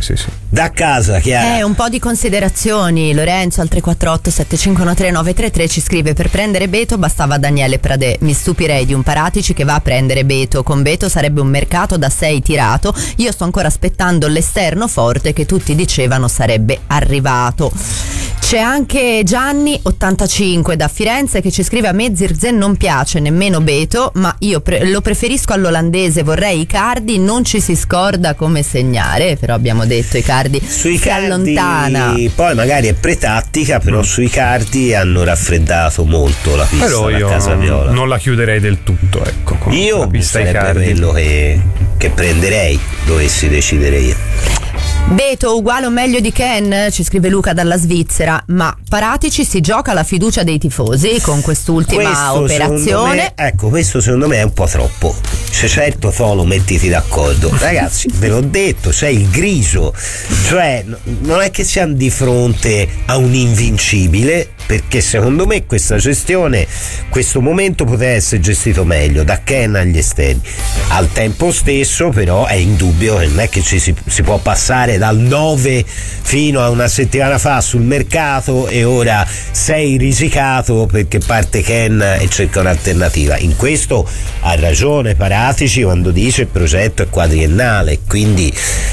Da casa, Chiara. Un po' di considerazioni. Lorenzo al 348-7513-933 ci scrive: per prendere Beto bastava Daniele Pradè, mi stupirei di un Paratici che va a prendere Beto. Con Beto sarebbe un mercato da 6 tirato, io sto ancora aspettando l'esterno forte che tutti dicevano sarebbe arrivato. C'è anche Gianni 85 da Firenze che ci scrive: a me Zirkzee non piace nemmeno Beto, ma io lo preferisco all'olandese, vorrei Icardi, non ci si scorda come segnare, però abbiamo detto Icardi si allontana. Poi magari è pretattica, però su Icardi hanno raffreddato molto la pista, però io Casa Viola. Non la chiuderei del tutto, ecco. Io la pista sarebbe Icardi, quello che prenderei, dovessi decidere io. Beto uguale o meglio di Ken, ci scrive Luca dalla Svizzera, ma Paratici si gioca la fiducia dei tifosi con quest'ultima operazione. Questo secondo me è un po' troppo. Certo, Tolo, mettiti d'accordo. Ragazzi, ve l'ho detto, c'è il grigio, cioè non è che siamo di fronte a un invincibile, perché secondo me questa gestione, questo momento poteva essere gestito meglio da Ken agli esterni. Al tempo stesso però è indubbio che non è che si può passare dal 9 fino a una settimana fa sul mercato e ora sei risicato perché parte Ken e cerca un'alternativa. In questo ha ragione Paratici quando dice il progetto è quadriennale, quindi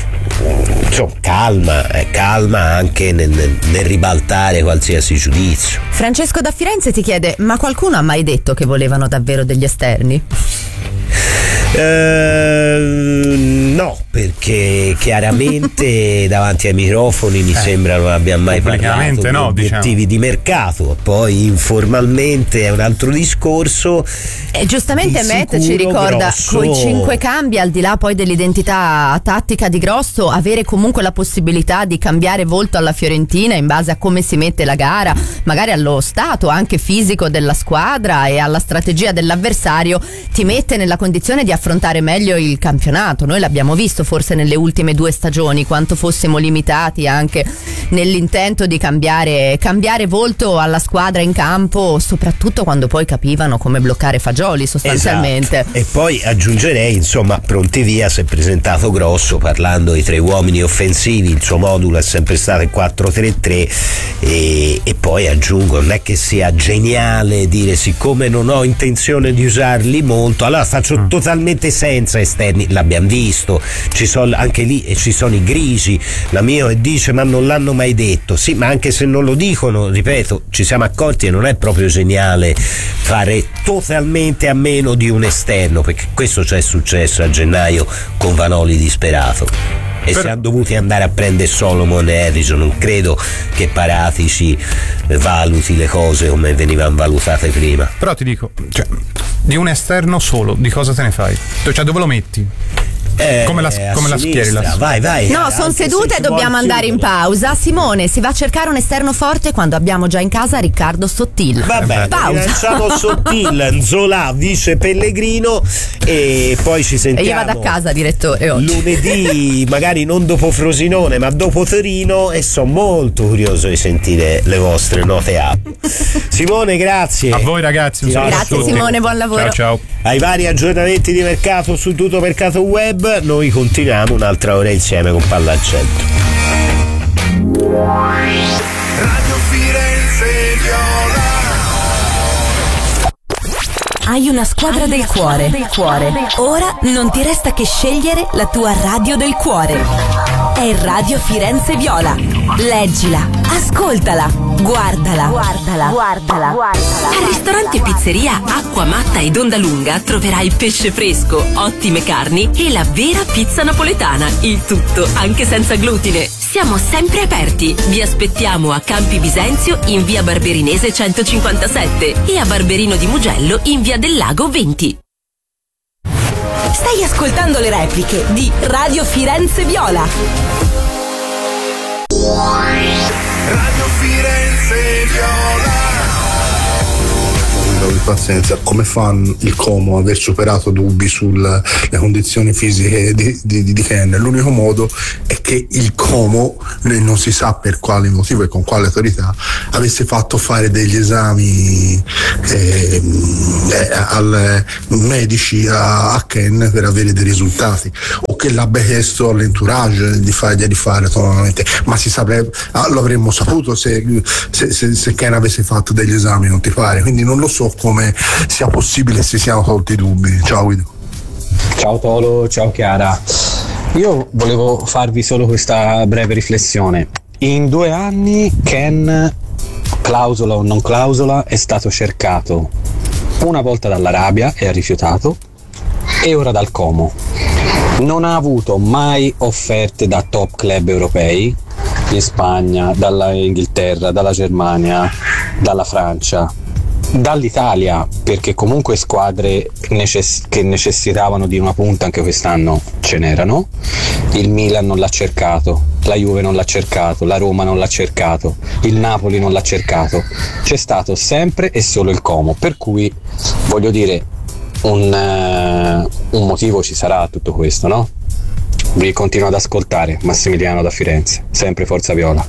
calma anche nel ribaltare qualsiasi giudizio. Francesco da Firenze ti chiede: ma qualcuno ha mai detto che volevano davvero degli esterni? No, perché chiaramente davanti ai microfoni mi sembra non abbiamo mai parlato di obiettivi di mercato, poi informalmente è un altro discorso. E giustamente Matt ci ricorda coi 5 cambi, al di là poi dell'identità tattica di Grosso, avere comunque la possibilità di cambiare volto alla Fiorentina in base a come si mette la gara, magari allo stato anche fisico della squadra e alla strategia dell'avversario, ti mette nella condizione di affrontare meglio il campionato. Noi l'abbiamo visto forse nelle ultime 2 stagioni quanto fossimo limitati anche nell'intento di cambiare volto alla squadra in campo, soprattutto quando poi capivano come bloccare Fagioli sostanzialmente. Esatto. E poi aggiungerei, insomma, pronti via si è presentato Grosso parlando di 3 uomini offensivi, il suo modulo è sempre stato il 4-3-3 e poi aggiungo, non è che sia geniale dire siccome non ho intenzione di usarli molto allora faccio totalmente senza esterni, l'abbiamo visto, ci sono anche lì e ci sono i grigi, la mia dice ma non l'hanno mai detto, sì, ma anche se non lo dicono, ripeto, ci siamo accorti e non è proprio geniale fare totalmente a meno di un esterno, perché questo c'è successo a gennaio con Vanoli disperato e siamo dovuti andare a prendere Solomon e Harrison. Non credo che Paratici valuti le cose come venivano valutate prima. Però ti dico, di un esterno solo di cosa te ne fai? Cioè dove lo metti? Come la schieri? Vai. No, sono seduta e dobbiamo andare in pausa. Simone si va a cercare un esterno forte quando abbiamo già in casa Riccardo Sottil. Vabbè, pausa. lanciamo Sottil, Nzola, vice Pellegrino e poi ci sentiamo. E io vado a casa, direttore, oggi. Lunedì, magari non dopo Frosinone, ma dopo Torino, e sono molto curioso di sentire le vostre note app. Simone, grazie. A voi ragazzi, un saluto. Grazie Simone, buon lavoro. Ciao. Ai vari aggiornamenti di mercato su Tutto Mercato Web, noi continuiamo un'altra ora insieme con Palla al Centro. Radio Firenze Viola. Hai una squadra del cuore. Ora non ti resta che scegliere la tua radio del cuore. È Radio Firenze Viola. Leggila, ascoltala, guardala. Al ristorante Pizzeria Acqua Matta ed Onda Lunga troverai pesce fresco, ottime carni e la vera pizza napoletana. Il tutto anche senza glutine. Siamo sempre aperti. Vi aspettiamo a Campi Bisenzio in via Barberinese 157 e a Barberino di Mugello in via del Lago 20. Stai ascoltando le repliche di Radio Firenze Viola. Radio Firenze Viola. Di pazienza, come fa il Como a aver superato dubbi sulle condizioni fisiche di Ken? L'unico modo è che il Como, non si sa per quale motivo e con quale autorità, avesse fatto fare degli esami medici a Ken per avere dei risultati, o che l'abbia chiesto all'entourage di fare totalmente, ma lo avremmo saputo se Ken avesse fatto degli esami, non ti pare? Quindi non lo so come sia possibile se siamo tolti i dubbi. Ciao Guido. Ciao Tolo, ciao Chiara. Io volevo farvi solo questa breve riflessione. In 2 anni Ken, clausola o non clausola, è stato cercato una volta dall'Arabia e ha rifiutato, e ora dal Como. Non ha avuto mai offerte da top club europei in Spagna, dalla Inghilterra, dalla Germania, dalla Francia, dall'Italia, perché comunque squadre che necessitavano di una punta anche quest'anno ce n'erano. Il Milan non l'ha cercato, la Juve non l'ha cercato, la Roma non l'ha cercato, il Napoli non l'ha cercato. C'è stato sempre e solo il Como, per cui voglio dire un motivo ci sarà a tutto questo, no? Vi continuo ad ascoltare. Massimiliano da Firenze, sempre Forza Viola.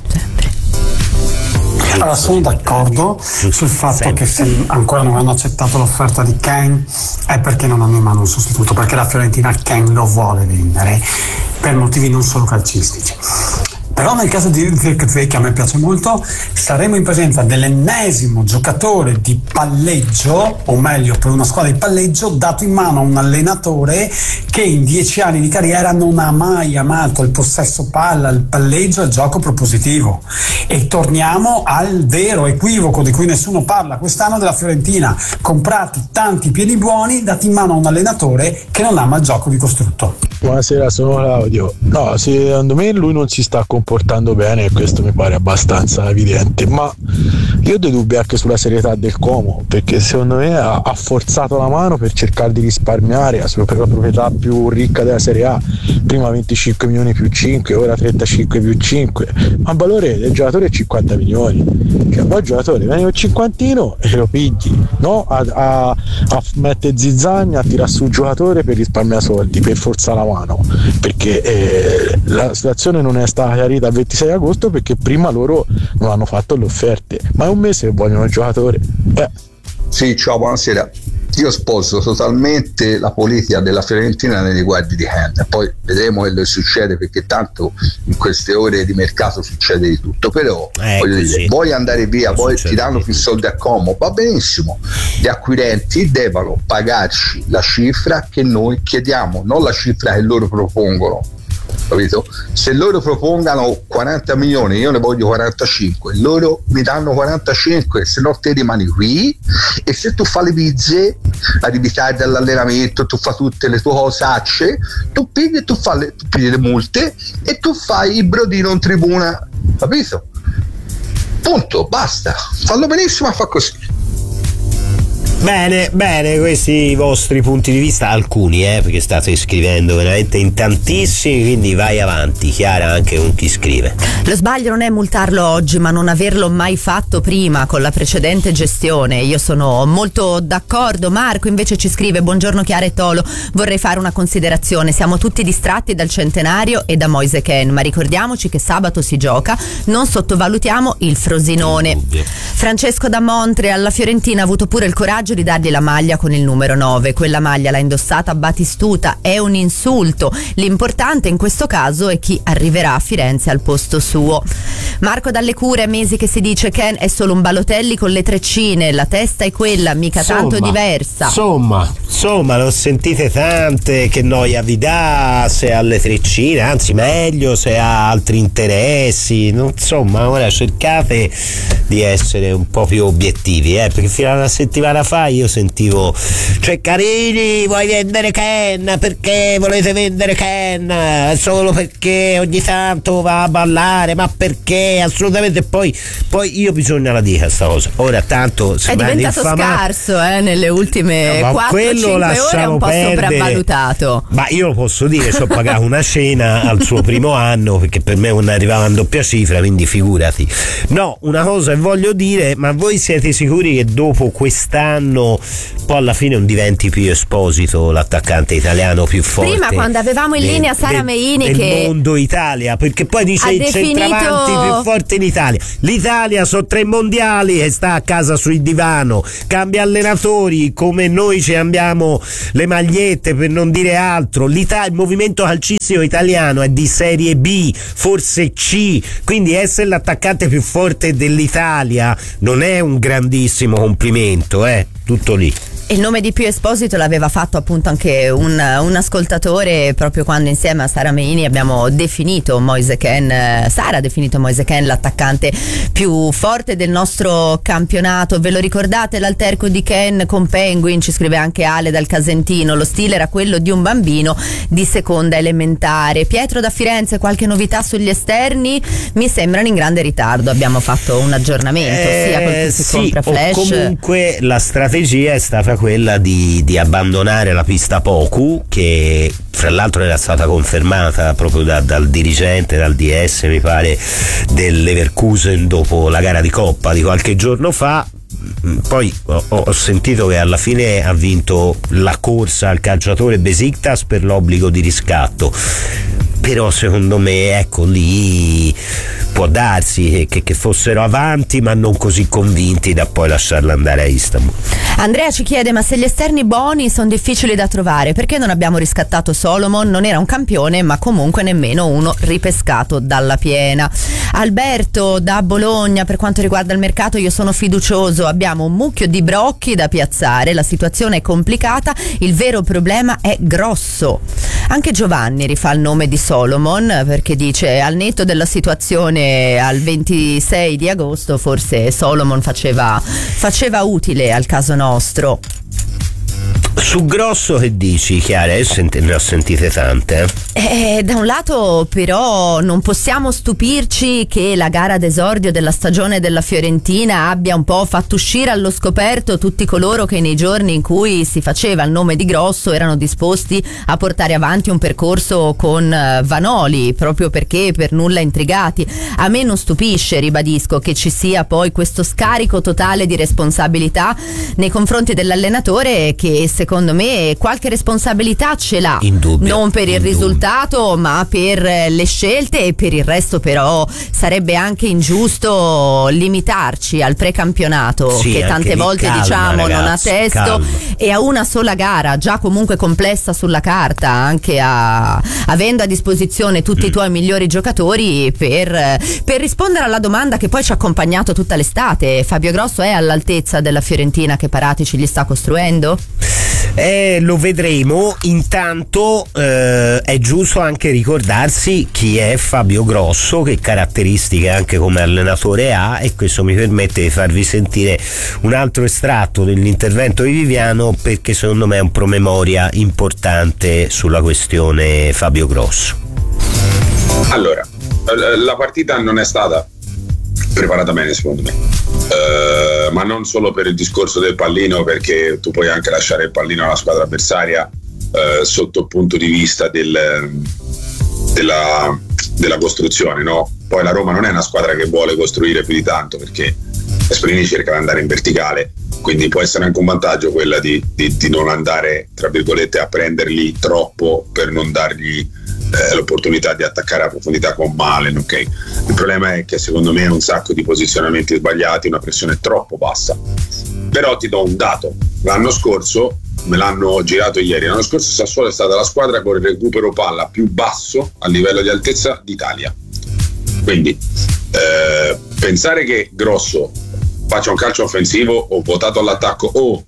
Allora, sono d'accordo sul fatto che se ancora non hanno accettato l'offerta di Ken è perché non hanno in mano un sostituto, perché la Fiorentina Ken lo vuole vendere per motivi non solo calcistici. Però nel caso di Zirkzee, che a me piace molto, saremo in presenza dell'ennesimo giocatore di palleggio, o meglio per una squadra di palleggio, dato in mano a un allenatore che in 10 anni di carriera non ha mai amato il possesso palla, il palleggio e il gioco propositivo. E torniamo al vero equivoco di cui nessuno parla quest'anno della Fiorentina: comprati tanti piedi buoni dati in mano a un allenatore che non ama il gioco di costrutto. Buonasera, sono Claudio. No, secondo me lui non si sta comportando bene e questo mi pare abbastanza evidente, ma io ho dei dubbi anche sulla serietà del Como, perché secondo me ha forzato la mano per cercare di risparmiare per la proprietà più ricca della Serie A. Prima 25 milioni più 5, ora 35 più 5, ma il valore del giocatore è 50 milioni. Cioè, poi il giocatore viene un cinquantino e lo pigli, no? A mettere zizzagna, a tirare su il giocatore per risparmiare soldi, per forzare la mano, perché la situazione non è stata chiarita il 26 agosto perché prima loro non hanno fatto le offerte, ma è un mese che vogliono il giocatore. Sì, ciao, buonasera. Io sposo totalmente la politica della Fiorentina nei riguardi di Ken, poi vedremo quello che succede, perché tanto in queste ore di mercato succede di tutto. Però voglio dire, vuoi andare via, poi ti danno più soldi a Como, va benissimo, gli acquirenti devono pagarci la cifra che noi chiediamo, non la cifra che loro propongono, capito? Se loro propongano 40 milioni, io ne voglio 45, loro mi danno 45, se no te rimani qui, e se tu fai le pizze, arrivi tardi all'allenamento, tu fai tutte le tue cosacce, tu pigli, tu pigli le multe e tu fai il brodino in tribuna, capito? Punto, basta, fallo benissimo, ma fa così. Bene, questi i vostri punti di vista, alcuni perché state scrivendo veramente in tantissimi, quindi vai avanti Chiara anche con chi scrive. Lo sbaglio non è multarlo oggi ma non averlo mai fatto prima con la precedente gestione. Io sono molto d'accordo. Marco invece ci scrive: buongiorno Chiara e Tolo, vorrei fare una considerazione, siamo tutti distratti dal centenario e da Moise Kean, ma ricordiamoci che sabato si gioca, non sottovalutiamo il Frosinone. Francesco da Montreal: la Fiorentina ha avuto pure il coraggio di dargli la maglia con il numero 9, quella maglia l'ha indossata Batistuta, è un insulto, l'importante in questo caso è chi arriverà a Firenze al posto suo. Marco dalle Cure: mesi che si dice Kean è solo un Balotelli con le treccine, la testa è quella, mica tanto diversa. Insomma, lo sentite tante, che noia vi dà se ha le treccine, anzi meglio se ha altri interessi, insomma ora cercate di essere un po' più obiettivi, perché fino a una settimana fa io sentivo, cioè Carini, vuoi vendere Kean? Perché volete vendere Kean? Solo perché ogni tanto va a ballare, ma perché? Assolutamente. Poi io bisogna la dica sta cosa, ora tanto è diventato scarso nelle ultime 4-5 ore, un po' sopravvalutato. Ma io lo posso dire, ci ho pagato una cena al suo primo anno perché per me non arrivava in doppia cifra, quindi figurati. No, una cosa voglio dire, ma voi siete sicuri che dopo quest'anno poi alla fine non diventi più Esposito l'attaccante italiano più forte? Prima quando avevamo in linea Sara Meini che mondo Italia, perché poi dice il centravanti più forte in Italia. L'Italia sono 3 mondiali e sta a casa sul divano, cambia allenatori come noi ci cambiamo le magliette, per non dire altro. Il movimento calcistico italiano è di serie B, forse C, quindi essere l'attaccante più forte dell'Italia non è un grandissimo complimento, tutto lì. Il nome di Pio Esposito l'aveva fatto appunto anche un ascoltatore proprio quando insieme a Sara Meini abbiamo definito Moise Kean. Sara ha definito Moise Kean l'attaccante più forte del nostro campionato. Ve lo ricordate l'alterco di Kean con Penguin? Ci scrive anche Ale dal Casentino, lo stile era quello di un bambino di seconda elementare. Pietro da Firenze: qualche novità sugli esterni? Mi sembrano in grande ritardo, abbiamo fatto un aggiornamento sia col che si compra Flash. Comunque la strategia è stata quella di abbandonare la pista Poku, che fra l'altro era stata confermata proprio dal dirigente, dal DS mi pare del Leverkusen dopo la gara di Coppa di qualche giorno fa. Poi ho sentito che alla fine ha vinto la corsa al calciatore Besiktas per l'obbligo di riscatto, però secondo me ecco lì può darsi che fossero avanti ma non così convinti da poi lasciarla andare a Istanbul. Andrea ci chiede: ma se gli esterni buoni sono difficili da trovare, perché non abbiamo riscattato Solomon? Non era un campione ma comunque nemmeno uno ripescato dalla piena. Alberto da Bologna: per quanto riguarda il mercato io sono fiducioso, abbiamo un mucchio di brocchi da piazzare, la situazione è complicata, il vero problema è Grosso. Anche Giovanni rifà il nome di Solomon perché dice: al netto della situazione al 26 di agosto forse Solomon faceva utile al caso nostro. Su Grosso che dici, Chiara? Ne ho sentite tante. Da un lato però non possiamo stupirci che la gara d'esordio della stagione della Fiorentina abbia un po' fatto uscire allo scoperto tutti coloro che nei giorni in cui si faceva il nome di Grosso erano disposti a portare avanti un percorso con Vanoli, proprio perché per nulla intrigati. A me non stupisce, ribadisco, che ci sia poi questo scarico totale di responsabilità nei confronti dell'allenatore, che secondo me qualche responsabilità ce l'ha, non per il risultato ma per le scelte, e per il resto però sarebbe anche ingiusto limitarci al precampionato, che tante volte diciamo ragazzi, non ha testo, e a una sola gara già comunque complessa sulla carta, anche avendo a disposizione tutti i tuoi migliori giocatori per rispondere alla domanda che poi ci ha accompagnato tutta l'estate: Fabio Grosso è all'altezza della Fiorentina che Paratici gli sta costruendo? Lo vedremo. Intanto è giusto anche ricordarsi chi è Fabio Grosso, che caratteristiche anche come allenatore ha, e questo mi permette di farvi sentire un altro estratto dell'intervento di Viviano, perché secondo me è un promemoria importante sulla questione Fabio Grosso. Allora, la partita non è stata preparata bene secondo me, ma non solo per il discorso del pallino, perché tu puoi anche lasciare il pallino alla squadra avversaria sotto il punto di vista della costruzione, no? Poi la Roma non è una squadra che vuole costruire più di tanto, perché Gasperini cerca di andare in verticale, quindi può essere anche un vantaggio quella di non andare, tra virgolette, a prenderli troppo per non dargli l'opportunità di attaccare a profondità con Malen, ok? Il problema è che secondo me un sacco di posizionamenti sbagliati, una pressione troppo bassa. Però ti do un dato: l'anno scorso, me l'hanno girato ieri, l'anno scorso Sassuolo è stata la squadra con il recupero palla più basso a livello di altezza d'Italia. Quindi pensare che Grosso faccia un calcio offensivo o votato all'attacco o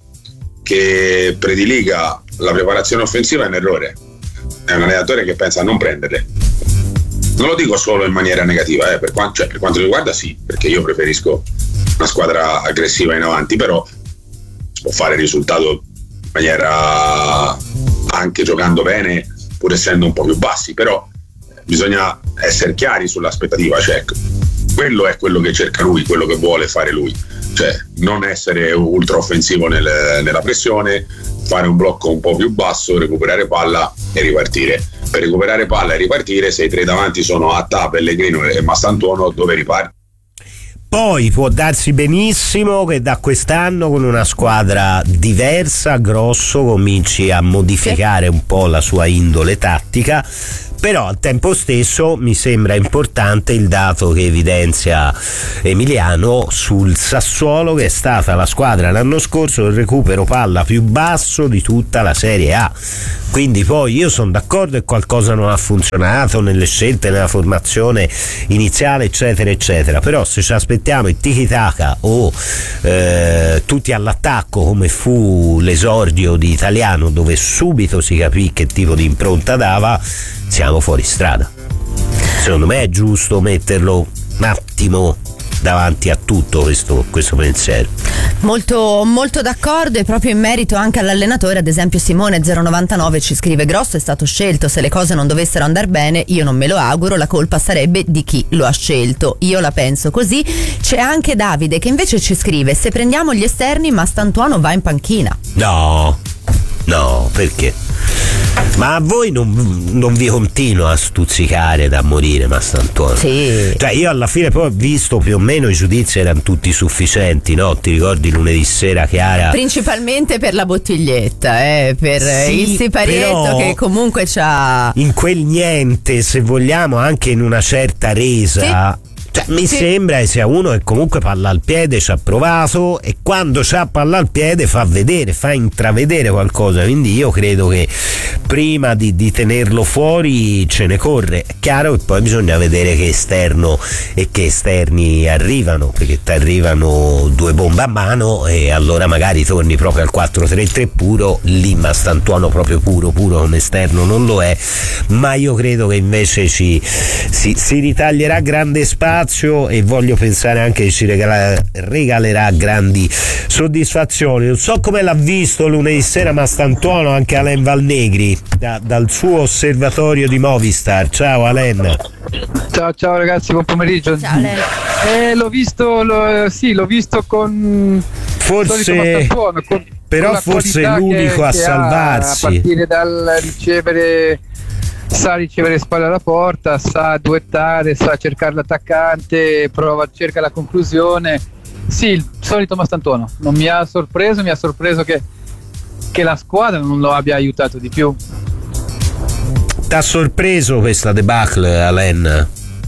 che prediliga la preparazione offensiva è un errore. È un allenatore che pensa a non prenderle. Non lo dico solo in maniera negativa, per quanto mi riguarda sì, perché io preferisco una squadra aggressiva in avanti, però si può fare il risultato in maniera, anche giocando bene, pur essendo un po' più bassi, però bisogna essere chiari sull'aspettativa, cioè quello è quello che cerca lui, quello che vuole fare lui, cioè non essere ultra offensivo nella pressione, fare un blocco un po' più basso, recuperare palla e ripartire. Per recuperare palla e ripartire, se i tre davanti sono Attà, Pellegrino e Mastantuono, dove riparti? Poi può darsi benissimo che da quest'anno, con una squadra diversa, Grosso cominci a modificare un po' la sua indole tattica, però al tempo stesso mi sembra importante il dato che evidenzia Emiliano sul Sassuolo, che è stata la squadra l'anno scorso il recupero palla più basso di tutta la Serie A. Quindi poi io sono d'accordo che qualcosa non ha funzionato nelle scelte, nella formazione iniziale, eccetera eccetera, però se ci aspettiamo il tiki-taka o tutti all'attacco, come fu l'esordio di Italiano, dove subito si capì che tipo di impronta dava, siamo fuori strada. Secondo me è giusto metterlo un attimo davanti a tutto questo pensiero. Molto, molto d'accordo, e proprio in merito anche all'allenatore, ad esempio Simone 099 ci scrive: Grosso è stato scelto, se le cose non dovessero andare bene io non me lo auguro, la colpa sarebbe di chi lo ha scelto, io la penso così. C'è anche Davide che invece ci scrive: se prendiamo gli esterni Mastantuono va in panchina. No, perché? Ma a voi non vi continua a stuzzicare da morire Mastantuono? Sì. Cioè io alla fine poi ho visto più o meno i giudizi erano tutti sufficienti, no? Ti ricordi lunedì sera Chiara? Principalmente per la bottiglietta, per sì, il siparietto che comunque c'ha... In quel niente, se vogliamo, anche in una certa resa... Sì. Cioè, mi sembra che sia uno che comunque palla al piede ci ha provato, e quando c'ha palla al piede fa intravedere qualcosa, quindi io credo che prima di tenerlo fuori ce ne corre. È chiaro che poi bisogna vedere che esterno e che esterni arrivano, perché ti arrivano due bombe a mano e allora magari torni proprio al 4-3-3 puro, lì Mastantuono proprio puro come esterno non lo è, ma io credo che invece si ritaglierà grande spazio, e voglio pensare anche che ci regalerà grandi soddisfazioni. Non so come l'ha visto lunedì sera Mastantuono anche Alain Valnegri dal suo osservatorio di Movistar. Ciao Alain. Ciao ragazzi, buon pomeriggio. Ciao Alain. L'ho visto con forse però con forse l'unico a salvarsi, a partire dal ricevere, sa ricevere spalle alla porta, sa duettare, sa cercare l'attaccante, cerca la conclusione. Sì, il solito Mastantuono. Non mi ha sorpreso, che la squadra non lo abbia aiutato di più. T'ha sorpreso questa debacle, Alain?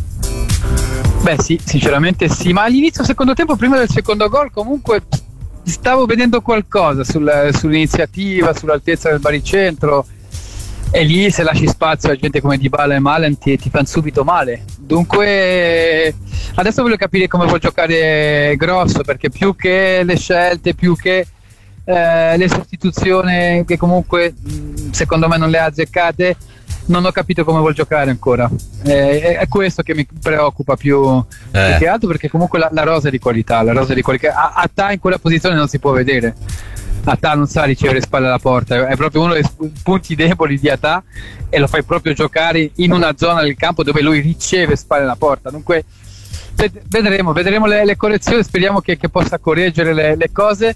Beh sì, sinceramente sì, ma all'inizio secondo tempo, prima del secondo gol, comunque stavo vedendo qualcosa sull'iniziativa, sull'altezza del baricentro. E lì se lasci spazio a gente come Dybala e Malen ti fanno subito male. Dunque adesso voglio capire come vuol giocare Grosso, perché più che le scelte, più che le sostituzioni, che comunque secondo me non le ha azzeccate, non ho capito come vuol giocare ancora. È questo che mi preoccupa più che altro, perché comunque la rosa è di qualità, Attà in quella posizione non si può vedere. Attà non sa ricevere spalle alla porta, è proprio uno dei punti deboli di Attà, e lo fai proprio giocare in una zona del campo dove lui riceve spalle alla porta. Dunque vedremo le correzioni, speriamo che possa correggere le cose.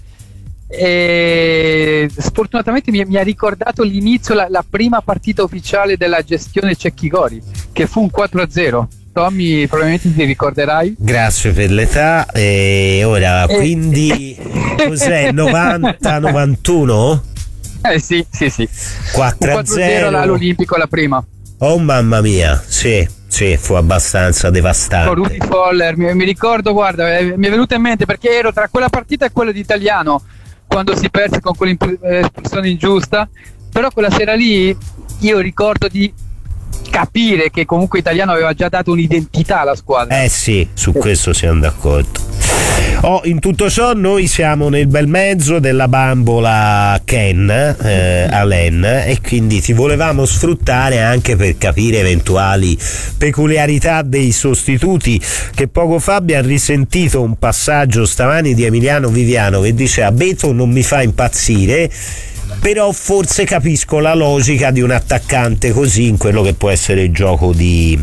E sfortunatamente mi ha ricordato l'inizio, la prima partita ufficiale della gestione Cecchi Gori, che fu un 4-0. Tommy, probabilmente ti ricorderai. Grazie per l'età. E ora quindi cos'è? 90-91? Sì. 4-0 all'Olimpico la prima. Oh mamma mia, sì, fu abbastanza devastante. Con Rudy Foller, mi ricordo, guarda, mi è venuto in mente perché ero tra quella partita e quella di Italiano, quando si perse con quell'espulsione ingiusta, però quella sera lì io ricordo di capire che comunque Italiano aveva già dato un'identità alla squadra. Sì, su questo siamo d'accordo. In tutto ciò noi siamo nel bel mezzo della bambola Ken Allen, e quindi ti volevamo sfruttare anche per capire eventuali peculiarità dei sostituti, che poco fa abbiamo risentito un passaggio stamani di Emiliano Viviano che diceva: Beto non mi fa impazzire, però forse capisco la logica di un attaccante così in quello che può essere il gioco di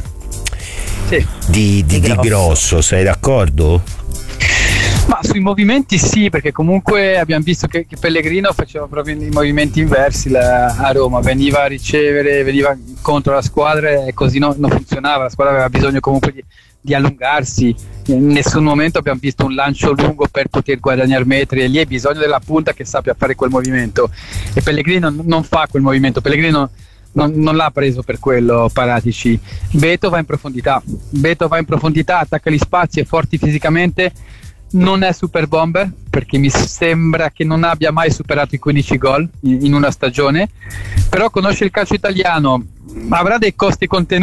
Grosso. Sei d'accordo? Ma sui movimenti sì, perché comunque abbiamo visto che Pellegrino faceva proprio i movimenti inversi a Roma, veniva a ricevere, veniva contro la squadra e così non funzionava, la squadra aveva bisogno comunque di allungarsi, in nessun momento abbiamo visto un lancio lungo per poter guadagnare metri, e lì hai bisogno della punta che sappia fare quel movimento, e Pellegrino non fa quel movimento, Pellegrino non l'ha preso per quello Paratici. Beto va in profondità, attacca gli spazi, è forte fisicamente, non è super bomber perché mi sembra che non abbia mai superato i 15 gol in una stagione, però conosce il calcio italiano, avrà dei costi contenuti